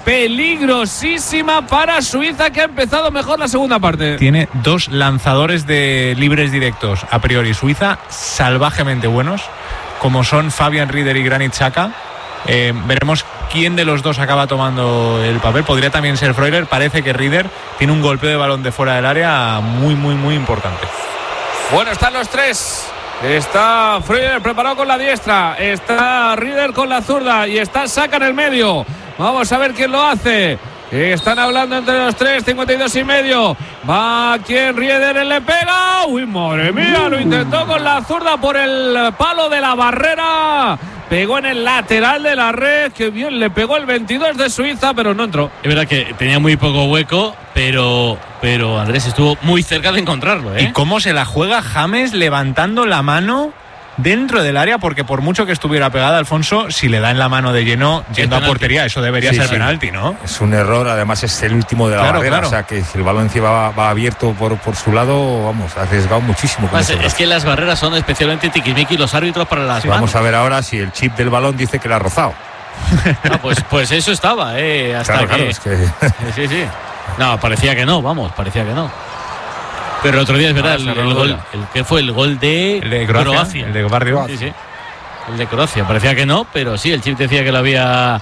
Peligrosísima para Suiza, que ha empezado mejor la segunda parte. Tiene dos lanzadores de libres directos a priori Suiza salvajemente buenos, como son Fabian Rieder y Granit Xhaka. Eh, veremos quién de los dos acaba tomando el papel. Podría también ser Freuler. Parece que Rieder tiene un golpeo de balón de fuera del área muy, muy, muy importante. Bueno, están los tres. Está Freuler preparado con la diestra. Está Rieder con la zurda. Y está Xhaka en el medio. Vamos a ver quién lo hace. Están hablando entre los tres, cincuenta y dos y medio. Va quien Rieder le pega. Uy, madre mía, lo intentó con la zurda por el palo de la barrera. Pegó en el lateral de la red. Que bien, le pegó el veintidós de Suiza, pero no entró. Es verdad que tenía muy poco hueco, pero, pero Andrés estuvo muy cerca de encontrarlo, ¿eh? ¿Y cómo se la juega James levantando la mano dentro del área? Porque por mucho que estuviera pegada, Alfonso, si le da en la mano de lleno yendo a portería, eso debería sí, ser sí. penalti, ¿no? Es un error, además es el último de la claro, barrera, claro. O sea que si el balón encima va, va abierto por, por su lado, vamos, ha arriesgado muchísimo con Más, es que las barreras son especialmente tiquismiqui los árbitros para las sí, manos. Vamos a ver ahora si el chip del balón dice que la ha rozado. No, pues, pues eso estaba, eh, hasta claro, que... Claro, es que... Sí, sí. No, parecía que no, vamos, parecía que no. Pero el otro día es verdad, ah, el, el gol, el que fue el gol de, el de Croacia, Croacia. El de Barrio. Sí, sí. El de Croacia. Parecía que no, pero sí, el chip decía que lo había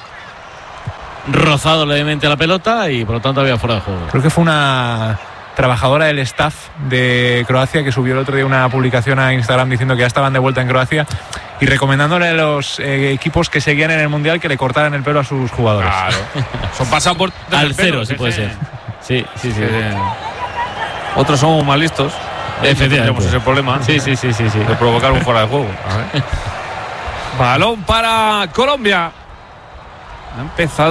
rozado levemente la pelota y por lo tanto había fuera de juego. Creo que fue una trabajadora del staff de Croacia que subió el otro día una publicación a Instagram diciendo que ya estaban de vuelta en Croacia y recomendándole a los eh, equipos que seguían en el Mundial que le cortaran el pelo a sus jugadores. Claro. Son pasaportes al cero, si puede ser. Sí, sí, sí. sí. Otros somos más listos. Efectivamente. Tenemos ese problema. Sí, sí, sí, sí, sí. De provocar un fuera de juego. A ver. Balón para Colombia. Ha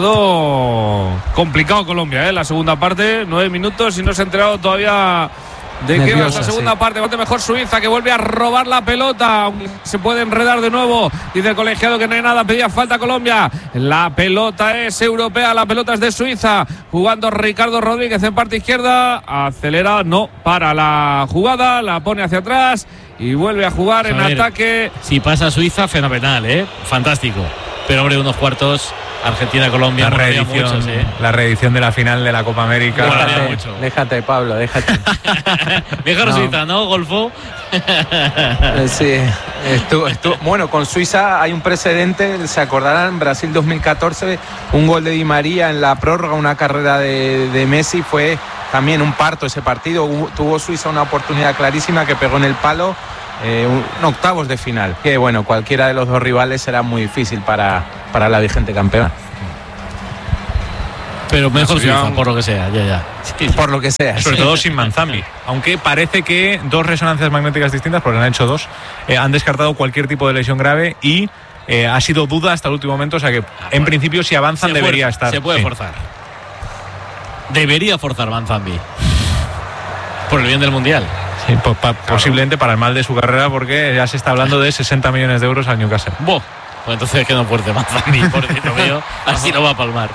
empezado complicado Colombia, ¿eh? La segunda parte, nueve minutos y no se ha enterado todavía de que va Nerviosa, esta segunda sí. parte. Bate mejor Suiza, que vuelve a robar la pelota. Se puede enredar de nuevo. Dice el colegiado que no hay nada. Pedía falta Colombia. La pelota es europea. La pelota es de Suiza. Jugando Ricardo Rodríguez en parte izquierda. Acelera, no para la jugada. La pone hacia atrás y vuelve a jugar A en ver, ataque. Si pasa Suiza, fenomenal, ¿eh? Fantástico. Pero, hombre, unos cuartos, Argentina-Colombia, La molaría reedición, mucho, ¿eh? la reedición de la final de la Copa América. Molaría Déjate, déjate, Pablo, déjate. Mejor No. Suiza, ¿no, Golfo? Eh, Sí, estuvo, estuvo- bueno, con Suiza hay un precedente, se acordarán, Brasil dos mil catorce, un gol de Di María en la prórroga, una carrera de, de Messi, fue también un parto ese partido. Hubo- tuvo Suiza una oportunidad clarísima que pegó en el palo, eh, un, un octavos de final, que bueno, cualquiera de los dos rivales será muy difícil para, para la vigente campeona. Pero mejor Suiza, Suiza, por lo que sea, ya, ya. Por lo que sea. Sobre sí. todo sin Manzambi. Aunque parece que dos resonancias magnéticas distintas, porque han hecho dos, eh, han descartado cualquier tipo de lesión grave y eh, ha sido duda hasta el último momento. O sea que, en principio, si avanzan, Se debería fuerza, estar. Se puede Sí. forzar. Debería forzar Manzambi. Por el bien del Mundial. Sí, po- pa- Posiblemente para el mal de su carrera, porque ya se está hablando de sesenta millones de euros al Newcastle. Buah. Pues entonces que no fuerte Manzambi, pobrecito mío. Así no va a palmar.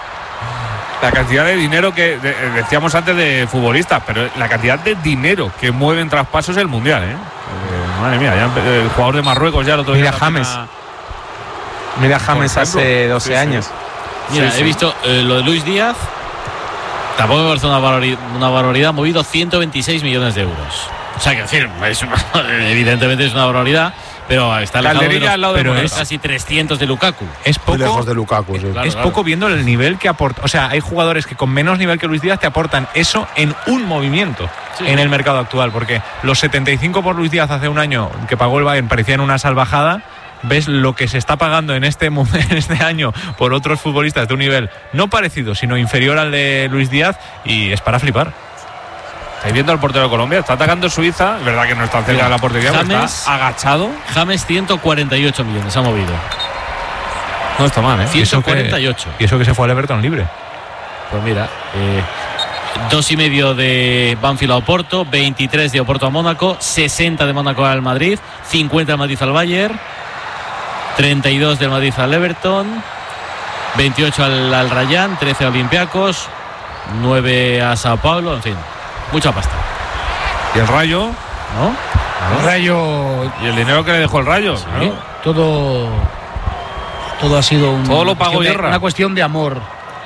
La cantidad de dinero que de- decíamos antes de futbolistas, pero la cantidad de dinero que mueven traspasos el Mundial, ¿eh? Eh, madre mía, ya empe- el jugador de Marruecos ya el otro Mira día. James. también Mira Por James ejemplo. hace doce Sí, sí. años. Mira, Sí, he sí. visto eh, lo de Luis Díaz. Tampoco me parece una barbaridad, una barbaridad. Movido ciento veintiséis millones de euros. O sea, que decir, es una- evidentemente es una barbaridad, pero está alejado de Calderilla los- al lado de pero Morata. es casi trescientos de Lukaku. Es Muy poco. lejos de Lukaku, sí. Claro, es claro. poco viendo el nivel que aporta. O sea, hay jugadores que con menos nivel que Luis Díaz te aportan eso en un movimiento Sí. en el mercado actual. Porque los setenta y cinco por Luis Díaz hace un año que pagó el Bayern parecían una salvajada. Ves lo que se está pagando en este, mo- en este año por otros futbolistas de un nivel no parecido, sino inferior al de Luis Díaz, y es para flipar. Estáis viendo al portero de Colombia, está atacando Suiza, es verdad que no está cerca Mira, de la portería, pero James- está agachado. James ciento cuarenta y ocho millones ha movido. No está mal, ¿eh? Y eso que- ciento cuarenta y ocho. Y eso que se fue al Everton libre. Pues mira, eh, dos y medio de Banfield a Oporto, veintitrés de Oporto a Mónaco, sesenta de Mónaco al Madrid, cincuenta del Madrid al Bayern, treinta y dos del Madrid al Everton, veintiocho al, al Rayán, trece a Olympiacos, nueve a Sao Paulo, en fin, mucha pasta, Y el Rayo, ¿no? El Rayo, y el dinero que le dejó el Rayo. claro. todo, todo ha sido un- Todo lo una pagó cuestión de- Guerra. una cuestión de amor.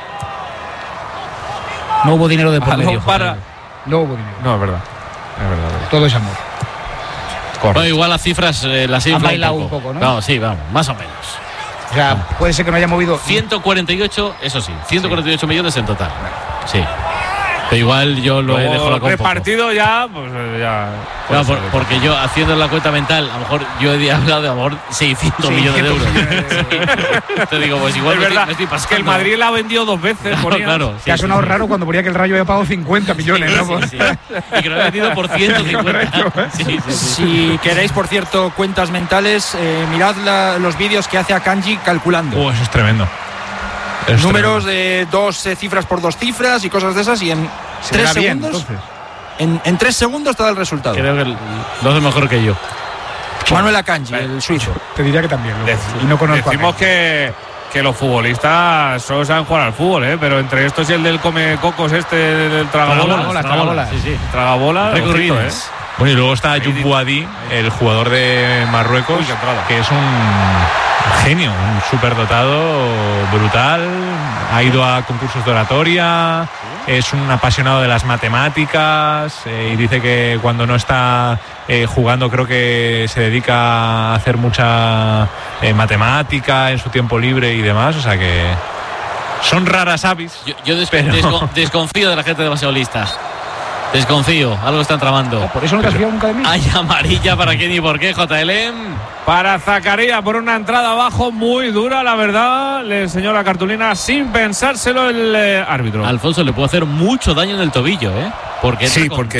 No hubo dinero de por Balón medio. para- Joder. No hubo dinero. No, es verdad. Es verdad. es verdad. Todo es amor. Bueno, igual las cifras eh, las Ha infla bailado un poco. un poco, ¿no? Vamos, sí, vamos, más o menos. O sea, puede ser que no haya movido. ciento cuarenta y ocho, eso sí, ciento cuarenta y ocho millones en total. Sí. Pero igual yo lo he Luego, dejado la con poco. repartido ya, pues eh, ya. Claro, puede por- ser. porque yo haciendo la cuenta mental, a lo mejor yo he hablado de a lo mejor seiscientos millones de euros. Sí. Te digo, pues igual es me estoy, verdad, me estoy es pasando. que el Madrid la ha vendido dos veces. Claro, ponía. claro. Te ha sonado raro cuando ponía que el Rayo había pagado cincuenta millones, ¿no? Sí, sí, sí. Y que lo he vendido por ciento cincuenta. Sí, sí, sí. Si queréis, por cierto, cuentas mentales, eh, mirad la- los vídeos que hace Akanji calculando. Oh, eso es tremendo. Es Números de dos eh, cifras por dos cifras y cosas de esas, y en Se tres verá bien, segundos. entonces. en, en tres segundos te da el resultado. Creo que lo hace mejor que yo. Manuel Akanji, el suizo. Te diría que también. luego. Dec- Y no conozco a Decimos Akanji. que, que los futbolistas solo saben jugar al fútbol, ¿eh? Pero entre estos y el del come cocos, este del tragabolas. Tragabolas, tragabolas. Sí, sí. Tragabolas, Récord ojito, ¿eh? Guinness. Bueno, y luego está Ayub Bouadi, el jugador de Marruecos, Uy, qué entrada. que es un genio, un superdotado brutal. Ha ido a concursos de oratoria, es un apasionado de las matemáticas, eh, y dice que cuando no está eh, jugando creo que se dedica a hacer mucha eh, matemática en su tiempo libre y demás. O sea que son raras avis. Yo, yo des- Pero- desco- desconfío de la gente demasiado lista. Desconfío, algo están tramando. Por eso no te has fiado nunca de mí. Hay amarilla para quién y por qué, J L M. Para Zacarías, por una entrada abajo muy dura, la verdad. Le enseñó la cartulina sin pensárselo el eh, árbitro. Alfonso le puede hacer mucho daño en el tobillo, ¿eh? Porque entra Sí, con porque todo.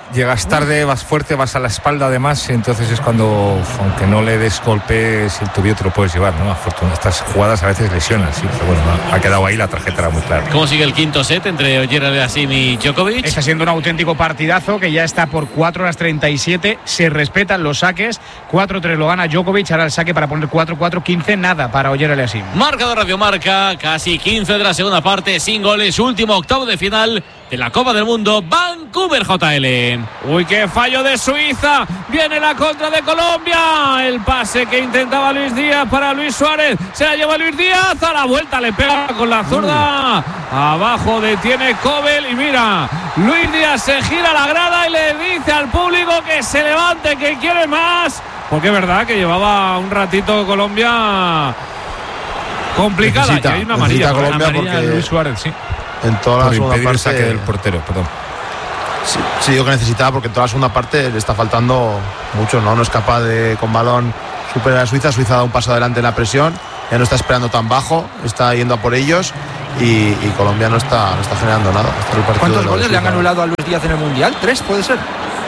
llegas tarde, vas fuerte, vas a la espalda además, y entonces es cuando, aunque no le des golpe, si el tobillo te lo puedes llevar, ¿no? Afortunadamente, estas jugadas a veces lesionan, sí, pero bueno, ha quedado ahí, la tarjeta era muy clara. ¿Cómo sigue el quinto set entre Ogier Aliassime y Djokovic? Está siendo un auténtico partidazo que ya está por cuatro horas treinta y siete, se respetan los saques, cuatro tres lo gana Djokovic, ahora el saque para poner cuatro cuatro quince, nada para Ogier Aliassime. Marca de Radio Marca, casi quince de la segunda parte, sin goles, último octavo de final de la Copa del Mundo, Vancouver J L. Uy, qué fallo de Suiza. Viene la contra de Colombia. El pase que intentaba Luis Díaz para Luis Suárez. Se la lleva Luis Díaz. A la vuelta le pega con la zurda. Abajo detiene Kobel. Y mira, Luis Díaz se gira a la grada y le dice al público que se levante, que quiere más. Porque es verdad que llevaba un ratito Colombia complicada. Necesita, y hay una amarilla. Colombia amarilla porque Luis Suárez, sí. En toda Por la segunda impedir parte el saque del portero, perdón. Sí, sí, digo que necesitaba porque en toda la segunda parte le está faltando mucho, ¿no? No es capaz de, con balón, superar a Suiza. Suiza da un paso adelante en la presión, ya no está esperando tan bajo, está yendo a por ellos y, y Colombia no está, no está generando nada. Está ¿Cuántos goles le han anulado a Luis Díaz en el Mundial? ¿Tres puede ser?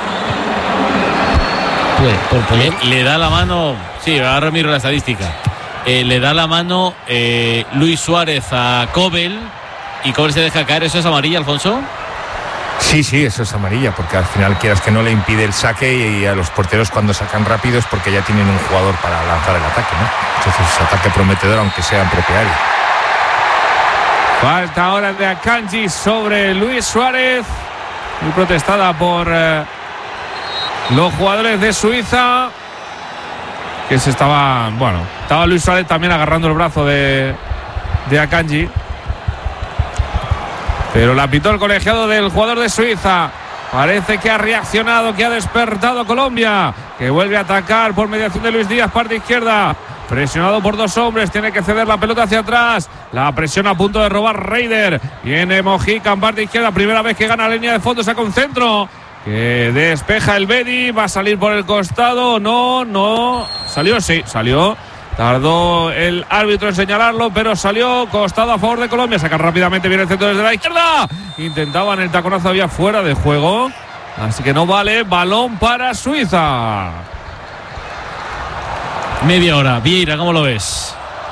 Le, le da la mano, sí, ahora miro la estadística. Eh, le da la mano eh, Luis Suárez a Kobel y Kobel se deja caer. ¿Eso es amarilla, Alfonso? Sí, sí, eso es amarilla, porque al final quieras que no le impide el saque y, y a los porteros cuando sacan rápido es porque ya tienen un jugador para lanzar el ataque, ¿no? Entonces ataque prometedor aunque sea en propia área. Falta ahora de Akanji sobre Luis Suárez. Muy protestada por eh, los jugadores de Suiza. Que se estaba, bueno, estaba Luis Suárez también agarrando el brazo de, de Akanji. Pero la pitó el colegiado del jugador de Suiza. Parece que ha reaccionado, que ha despertado Colombia, que vuelve a atacar por mediación de Luis Díaz, parte izquierda. Presionado por dos hombres, tiene que ceder la pelota hacia atrás. La presión a punto de robar Reider. Viene Mojica en parte izquierda, primera vez que gana la línea de fondo, saca un centro. Que despeja el Bedi, va a salir por el costado. No, no. ¿Salió? Sí, salió. Tardó el árbitro en señalarlo, pero salió costado a favor de Colombia. Saca rápidamente, viene el centro desde la izquierda. Intentaban el taconazo, había fuera de juego. Así que no vale, balón para Suiza. Media hora. Vieira, ¿cómo lo ves?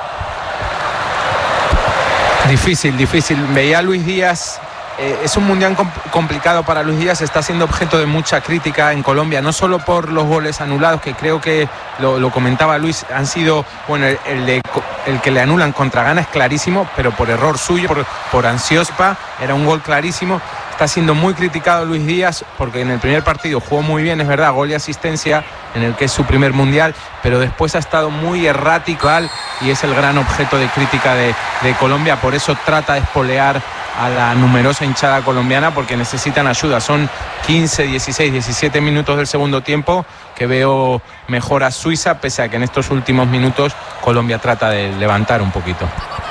Difícil, difícil. Veía a Luis Díaz. Eh, es un mundial comp- complicado para Luis Díaz, está siendo objeto de mucha crítica en Colombia, no solo por los goles anulados, que creo que lo, lo comentaba Luis, han sido, bueno, el, el, de, el que le anulan contra Ghana es clarísimo, pero por error suyo, por, por Ansiospa, era un gol clarísimo. Está siendo muy criticado Luis Díaz porque en el primer partido jugó muy bien, es verdad, gol y asistencia en el que es su primer mundial, pero después ha estado muy errático y es el gran objeto de crítica de, de Colombia. Por eso trata de espolear a la numerosa hinchada colombiana porque necesitan ayuda. Son quince, dieciséis, diecisiete minutos del segundo tiempo que veo mejor a Suiza, pese a que en estos últimos minutos Colombia trata de levantar un poquito.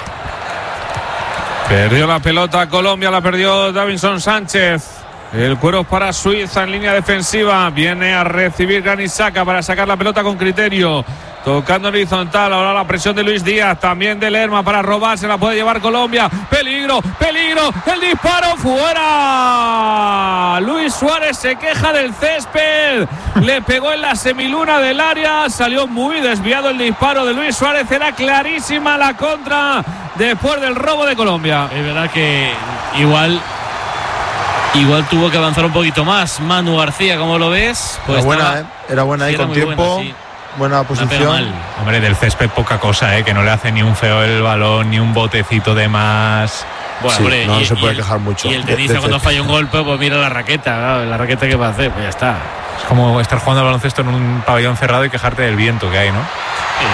Perdió la pelota Colombia, la perdió Davinson Sánchez. El cuero para Suiza en línea defensiva. Viene a recibir Granit Xhaka para sacar la pelota con criterio. Tocando en horizontal, ahora la presión de Luis Díaz, también de Lerma para robar, se la puede llevar Colombia. Peligro, peligro, el disparo fuera. Luis Suárez se queja del césped, le pegó en la semiluna del área, salió muy desviado el disparo de Luis Suárez, era clarísima la contra después del robo de Colombia. Es verdad que igual... Igual tuvo que avanzar un poquito más. Manu García, ¿cómo lo ves? Pues era buena, estaba, ¿eh? Era buena ahí con tiempo. Buena, sí. Buena posición. Hombre, del césped poca cosa, ¿eh? Que no le hace ni un feo el balón, ni un botecito de más. Bueno, sí, hombre, no y, se puede el, quejar mucho. Y el tenista cuando falla un golpe, pues mira la raqueta, ¿no? La raqueta que va a hacer, pues ya está. Es como estar jugando al baloncesto en un pabellón cerrado y quejarte del viento que hay, ¿no? Sí.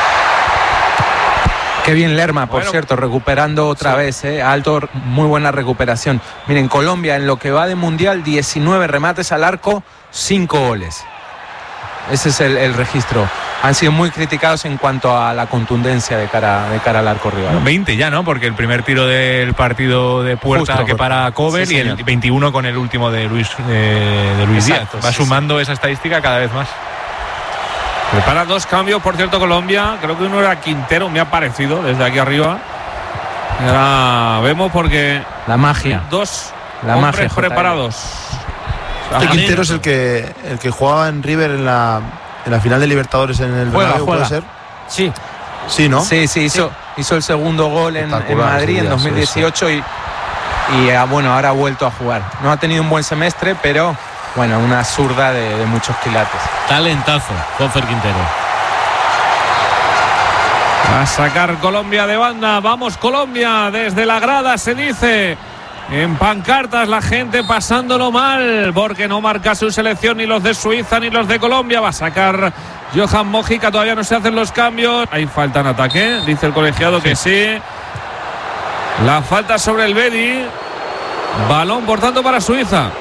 Qué bien Lerma, por bueno, cierto, recuperando otra sí. vez, ¿eh? Alto, muy buena recuperación. Miren, Colombia en lo que va de Mundial, diecinueve remates al arco, cinco goles. Ese es el, el registro. Han sido muy criticados en cuanto a la contundencia de cara, de cara al arco rival. veinte ya, ¿no? Porque el primer tiro del partido de puerta Justo, que para Kobel sí, y el veintiuno con el último de Luis, de, de Luis Exacto, Díaz. Va sí, sumando sí. esa estadística cada vez más. Prepara dos cambios, por cierto, Colombia. Creo que uno era Quintero, me ha parecido, desde aquí arriba. Y ahora vemos porque... La magia. Dos la hombres magia, preparados. Este Quintero es el que, el que jugaba en River en la, en la final de Libertadores en el Bernabéu, ¿puede ser? Sí. Sí, ¿no? Sí, sí, hizo, sí. hizo el segundo gol en, en Madrid en dos mil dieciocho sí, sí. y, y bueno, ahora ha vuelto a jugar. No ha tenido un buen semestre, pero bueno, una zurda de, de muchos quilates. Talentazo, Juanfer Quintero. A sacar Colombia de banda. Vamos Colombia, desde la grada se dice. En pancartas la gente pasándolo mal porque no marca su selección ni los de Suiza ni los de Colombia. Va a sacar Johan Mojica, todavía no se hacen los cambios. Hay falta en ataque, dice el colegiado que sí. La falta sobre el Bedi. Balón por tanto para Suiza.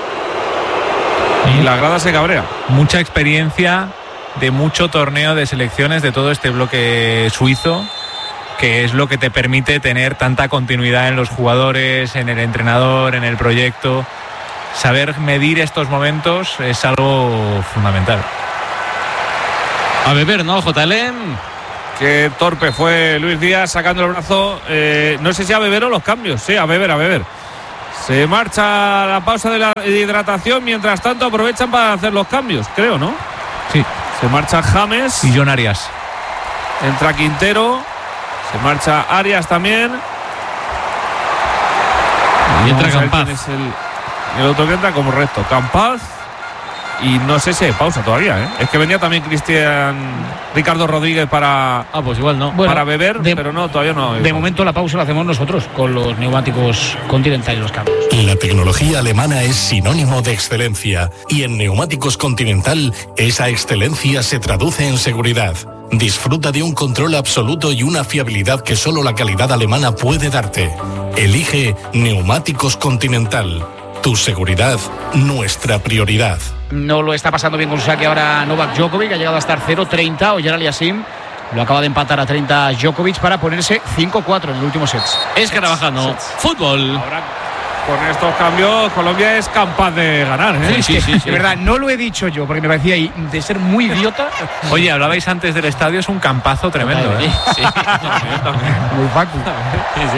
Y la grada se cabrea. Mucha experiencia de mucho torneo de selecciones de todo este bloque suizo, que es lo que te permite tener tanta continuidad en los jugadores, en el entrenador, en el proyecto. Saber medir estos momentos es algo fundamental. A beber, ¿no, J L? Qué torpe fue Luis Díaz sacando el brazo. Eh, no sé si a beber o los cambios. Sí, a beber, a beber. Se marcha la pausa de la hidratación. Mientras tanto aprovechan para hacer los cambios, creo, ¿no? Sí. Se marcha James. Y John Arias. Entra Quintero. Se marcha Arias también. Y entra Campaz. Es el, el otro que entra como resto. Campaz. Y no sé si hay pausa todavía, ¿eh? Es que venía también Cristian Ricardo Rodríguez para. Ah, pues igual no. Bueno, para beber, de, pero no, todavía no. De momento la pausa la hacemos nosotros con los neumáticos Continental y los cambios. La tecnología alemana es sinónimo de excelencia y en Neumáticos Continental esa excelencia se traduce en seguridad. Disfruta de un control absoluto y una fiabilidad que solo la calidad alemana puede darte. Elige Neumáticos Continental. Tu seguridad, nuestra prioridad. No lo está pasando bien con su saque ahora Novak Djokovic, ha llegado a estar cero treinta. Oyer Aliassime lo acaba de empatar a treinta Djokovic para ponerse cinco cuatro en el último set. Es Carabajano. Fútbol. Ahora, con estos cambios, Colombia es capaz de ganar, ¿eh? Sí, sí, sí, sí. De verdad, no lo he dicho yo, porque me parecía de ser muy idiota. Oye, hablabais antes del estadio, es un campazo tremendo, ¿eh? Sí, muy facu. Sí, sí.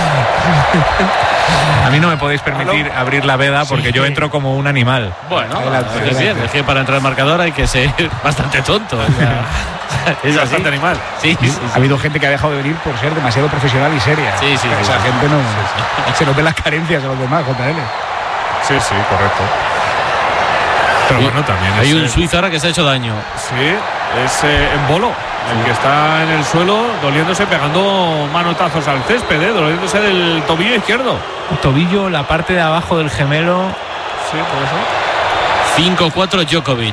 A mí no me podéis permitir abrir la veda porque sí, yo entro como un animal. Bueno, adelante, es bien, es que para entrar al marcador hay que ser bastante tonto. O sea, es bastante animal. Sí, sí, sí, ha habido gente que ha dejado de venir por ser demasiado profesional y seria. Sí, sí. Esa sí, gente sí. no sí, sí. se nos ve las carencias a los demás, J L. Sí, sí, correcto. Pero bueno, también hay es, un suizo ahora que se ha hecho daño. Sí, es eh, en Bolo, el que está en el suelo doliéndose, pegando manotazos al césped, ¿eh? Doliéndose del tobillo izquierdo. El tobillo, la parte de abajo del gemelo. Sí, por eso. cinco cuatro Djokovic.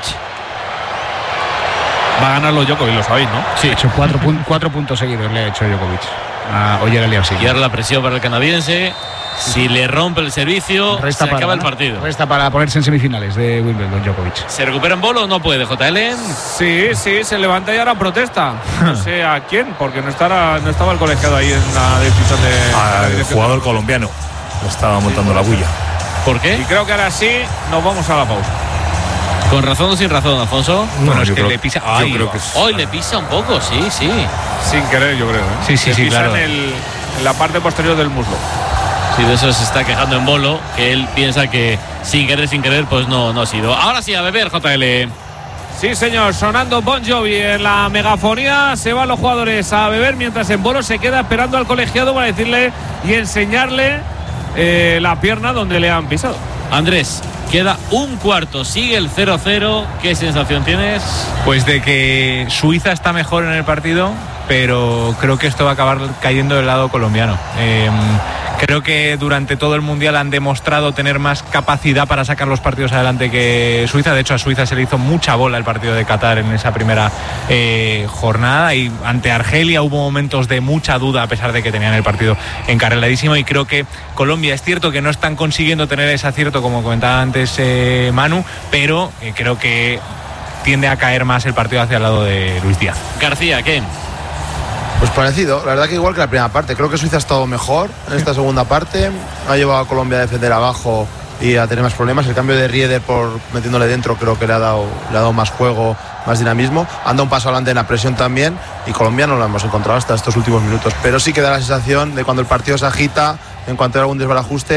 Va a ganarlo Djokovic, lo sabéis, ¿no? Sí. Ha hecho cuatro, pun cuatro puntos seguidos, le ha hecho Djokovic a Oyer Aliassime. Y ahora la presión para el canadiense. Si le rompe el servicio, resta se para, acaba el partido. Resta para ponerse en semifinales de Wimbledon, Djokovic. ¿Se recupera en Bolo o no puede, J L? Sí, sí, se levanta y ahora protesta. No sé a quién, porque no, estará, no estaba el colegiado ahí en la decisión de... Al jugador colombiano. Estaba montando sí, la bulla. ¿Por qué? Y creo que ahora sí nos vamos a la pausa. ¿Con razón o sin razón, Alfonso? No, bueno, es que le pisa. Ay, yo creo que es... Hoy le pisa un poco, sí, sí. Sin querer, yo creo. ¿eh? Sí, sí, le sí, pisa claro. En, el, en la parte posterior del muslo. Sí, de eso se está quejando en Bolo, que él piensa que sin querer, sin querer, pues no, no ha sido. Ahora sí, a beber, J L. Sí, señor, sonando Bon Jovi en la megafonía. Se van los jugadores a beber mientras en Bolo se queda esperando al colegiado para decirle y enseñarle eh, la pierna donde le han pisado. Andrés, queda un cuarto, sigue el cero cero. ¿Qué sensación tienes? Pues de que Suiza está mejor en el partido, pero creo que esto va a acabar cayendo del lado colombiano. Eh, creo que durante todo el Mundial han demostrado tener más capacidad para sacar los partidos adelante que Suiza. De hecho, a Suiza se le hizo mucha bola el partido de Qatar en esa primera eh, jornada, y ante Argelia hubo momentos de mucha duda a pesar de que tenían el partido encarriladísimo. Y creo que Colombia, es cierto que no están consiguiendo tener ese acierto como comentaba antes eh, Manu, pero eh, creo que tiende a caer más el partido hacia el lado de Luis Díaz. García, ¿qué? Pues parecido, la verdad que igual que la primera parte. Creo que Suiza ha estado mejor en esta segunda parte. Ha llevado a Colombia a defender abajo y a tener más problemas. El cambio de Rieder por metiéndole dentro creo que le ha dado, le ha dado más juego, más dinamismo. Anda un paso adelante en la presión también, y Colombia no lo hemos encontrado hasta estos últimos minutos. Pero sí que da la sensación de cuando el partido se agita, en cuanto hay algún desbarajuste,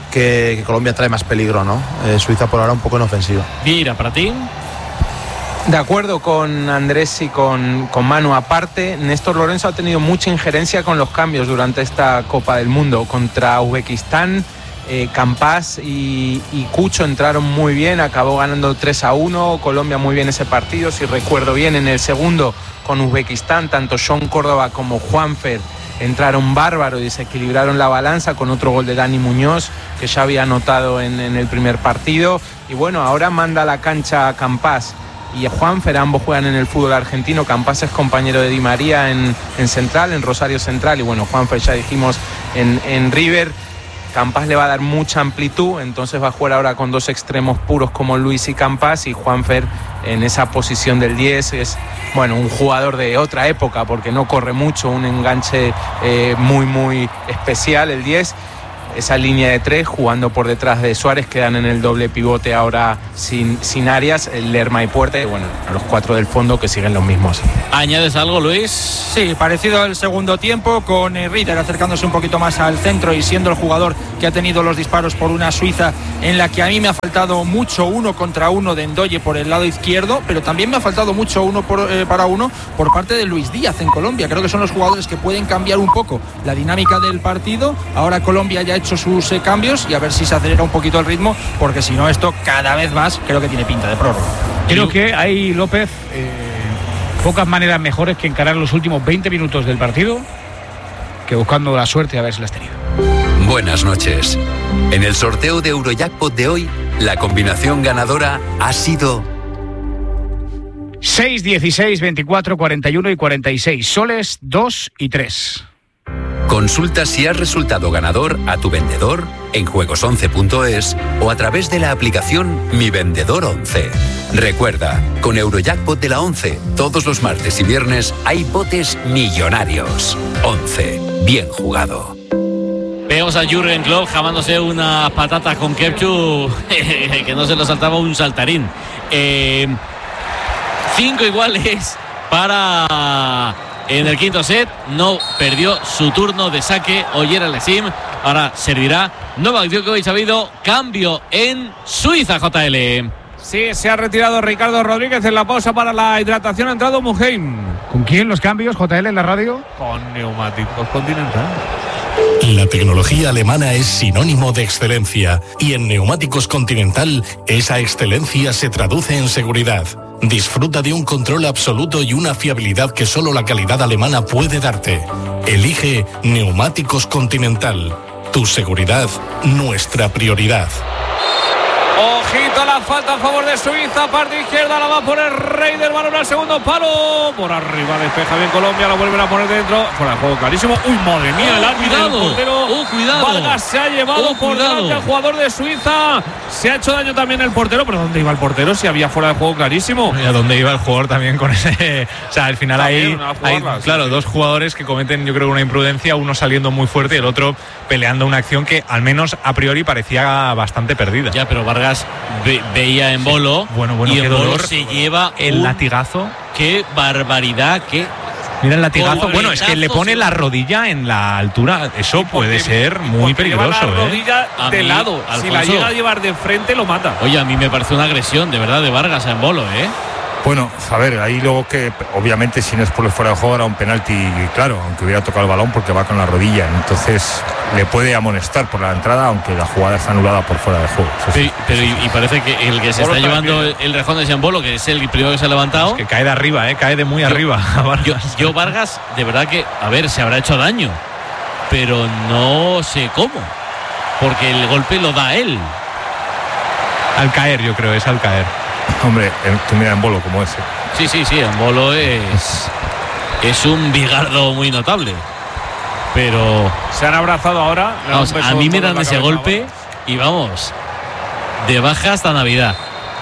que, que Colombia trae más peligro, ¿no? Eh, Suiza por ahora un poco en ofensiva. Mira, para ti. De acuerdo con Andrés y con, con Manu. Aparte, Néstor Lorenzo ha tenido mucha injerencia con los cambios durante esta Copa del Mundo. Contra Uzbekistán, eh, Campas y, y Cucho entraron muy bien, acabó ganando tres a uno. Colombia muy bien ese partido. Si recuerdo bien, en el segundo con Uzbekistán, tanto Sean Córdoba como Juanfer entraron bárbaro y desequilibraron la balanza con otro gol de Dani Muñoz, que ya había anotado en, en el primer partido. Y bueno, ahora manda a la cancha a Campas y a Juanfer, ambos juegan en el fútbol argentino. Campas es compañero de Di María en, en Central, en Rosario Central, y bueno, Juanfer ya dijimos en, en River. Campas le va a dar mucha amplitud, entonces va a jugar ahora con dos extremos puros como Luis y Campas, y Juanfer en esa posición del diez es, bueno, un jugador de otra época porque no corre mucho, un enganche eh, muy muy especial el diez. Esa línea de tres jugando por detrás de Suárez, quedan en el doble pivote ahora sin, sin Arias, Lerma y Puerta, y bueno, a los cuatro del fondo que siguen los mismos. ¿Añades algo, Luis? Sí, parecido al segundo tiempo, con eh, Ritter acercándose un poquito más al centro y siendo el jugador que ha tenido los disparos por una Suiza en la que a mí me ha faltado mucho uno contra uno de Ndoye por el lado izquierdo, pero también me ha faltado mucho uno por, eh, para uno por parte de Luis Díaz en Colombia. Creo que son los jugadores que pueden cambiar un poco la dinámica del partido. Ahora Colombia ya ha hecho sus eh, cambios y a ver si se acelera un poquito el ritmo, porque si no esto cada vez más creo que tiene pinta de prórroga. Creo que hay, López, eh, pocas maneras mejores que encarar los últimos veinte minutos del partido que buscando la suerte a ver si la has tenido. Buenas noches. En el sorteo de Eurojackpot de hoy, la combinación ganadora ha sido seis, dieciséis, veinticuatro, cuarenta y uno y cuarenta y seis, soles dos y tres. Consulta si has resultado ganador a tu vendedor en juegos once punto es o a través de la aplicación Mi Vendedor once. Recuerda, con Eurojackpot de la once, todos los martes y viernes hay botes millonarios. once. Bien jugado. Vemos a Jürgen Klopp jamándose unas patatas con ketchup que no se lo saltaba un saltarín. Eh, cinco iguales para... En el quinto set no perdió su turno de saque Oyer Alesim. Ahora servirá Novak Djokovic. Ha habido cambio en Suiza, J L. Sí, se ha retirado Ricardo Rodríguez en la pausa para la hidratación. Ha entrado Muheim. ¿Con quién los cambios, J L, en la radio? Con Neumáticos Continental. La tecnología alemana es sinónimo de excelencia y en Neumáticos Continental esa excelencia se traduce en seguridad. Disfruta de un control absoluto y una fiabilidad que solo la calidad alemana puede darte. Elige Neumáticos Continental. Tu seguridad, nuestra prioridad. Ojito a la falta a favor de Suiza, parte izquierda, la va a poner Rey del balón al segundo palo. Por arriba despeja bien Colombia, la vuelven a poner dentro. Fuera de juego clarísimo. Uy, madre mía, el árbitro del portero. Oh, cuidado. Vargas se ha llevado Oh, por cuidado. delante al jugador de Suiza. Se ha hecho daño también el portero, pero ¿dónde iba el portero? Si había fuera de juego clarísimo. ¿Y a dónde iba el jugador también con ese? O sea, al final También, hay, una hay jugarla, claro, sí, dos jugadores que cometen, yo creo, una imprudencia, uno saliendo muy fuerte y el otro peleando una acción que al menos a priori parecía bastante perdida. Ya, pero Vargas ve, veía en Bolo. Bueno, bueno, y qué en Bolo dolor. se lleva El un- latigazo. Qué barbaridad, qué. Mira el latigazo. Como Bueno, es que le pone la rodilla en la altura. Eso puede ser muy Porque lleva peligroso, la ¿eh? rodilla A de mí, lado. Si la Alfonso. llega a llevar de frente, lo mata. Oye, a mí me parece una agresión, de verdad, de Vargas a en Bolo, ¿eh? Bueno, a ver, ahí luego que obviamente si no es por el fuera de juego era un penalti, claro, aunque hubiera tocado el balón porque va con la rodilla, entonces le puede amonestar por la entrada, aunque la jugada está anulada por fuera de juego. Eso sí. Pero, pero y, y parece que el que se Bolo está llevando también. el, el rejón de Jean Bolo, que es el primero que se ha levantado. Que cae de arriba, ¿eh? Cae de muy Yo- arriba. Yo, yo Vargas, de verdad que, a ver, se habrá hecho daño, pero no sé cómo, porque el golpe lo da él. Al caer, yo creo, es al caer. Hombre, eh, tú mira en Bolo como ese. Sí, sí, sí, en Bolo es, es un bigardo muy notable. Pero Se han abrazado ahora. Le da vamos, un beso a mí me por la dan ese cabeza, golpe y vamos, de baja hasta Navidad.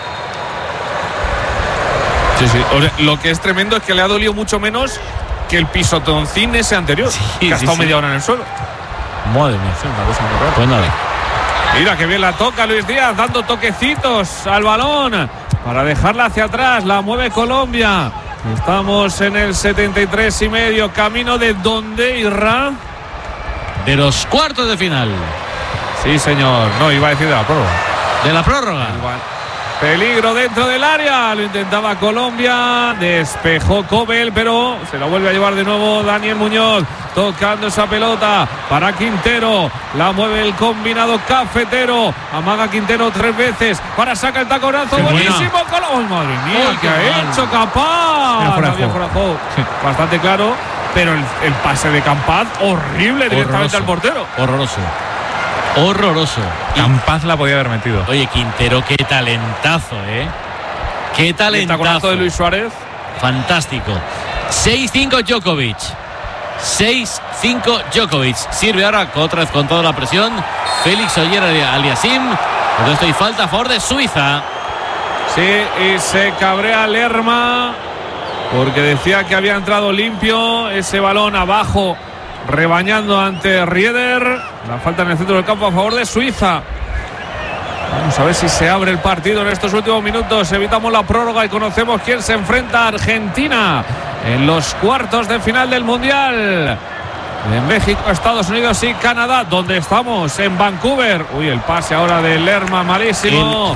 Sí, sí. O sea, lo que es tremendo es que le ha dolido mucho menos que el pisotoncín ese anterior, que ha sí, estado sí. media hora en el suelo. Madre mía. Sí, una cosa muy rara. Pues nada. Mira que bien la toca Luis Díaz, dando toquecitos al balón para dejarla hacia atrás. La mueve Colombia. Estamos en el setenta y tres y medio, camino de donde irá. De los cuartos de final. Sí, señor. No, iba a decir de la prórroga. De la prórroga. Igual. Peligro dentro del área, lo intentaba Colombia, despejó Cobel, pero se la vuelve a llevar de nuevo Daniel Muñoz, tocando esa pelota para Quintero, la mueve el combinado cafetero, amaga Quintero tres veces, para saca el taconazo, Qué buenísimo, Colo- ¡ay, madre mía! ¡Ay, ¿Qué qué ha mal! hecho Capaz? Era fuera de Había juego. fuera de juego. Bastante claro, pero el, el pase de Campaz, horrible directamente Horroroso. al portero. Horroroso. Horroroso. Campaz la podía haber metido. Oye, Quintero, qué talentazo, ¿eh? Qué El talentazo. taconazo de Luis Suárez. Fantástico. seis cinco Djokovic. seis cinco Djokovic. Sirve ahora otra vez con toda la presión. Félix Oyer Aliasim. Por esto hay falta a favor de Suiza. Sí, y se cabrea Lerma porque decía que había entrado limpio ese balón abajo, rebañando ante Rieder. La falta en el centro del campo a favor de Suiza. Vamos a ver si se abre el partido en estos últimos minutos. Evitamos la prórroga y conocemos quién se enfrenta a Argentina en los cuartos de final del Mundial. En México, Estados Unidos y Canadá. ¿Dónde estamos? En Vancouver. Uy, el pase ahora de Lerma, malísimo.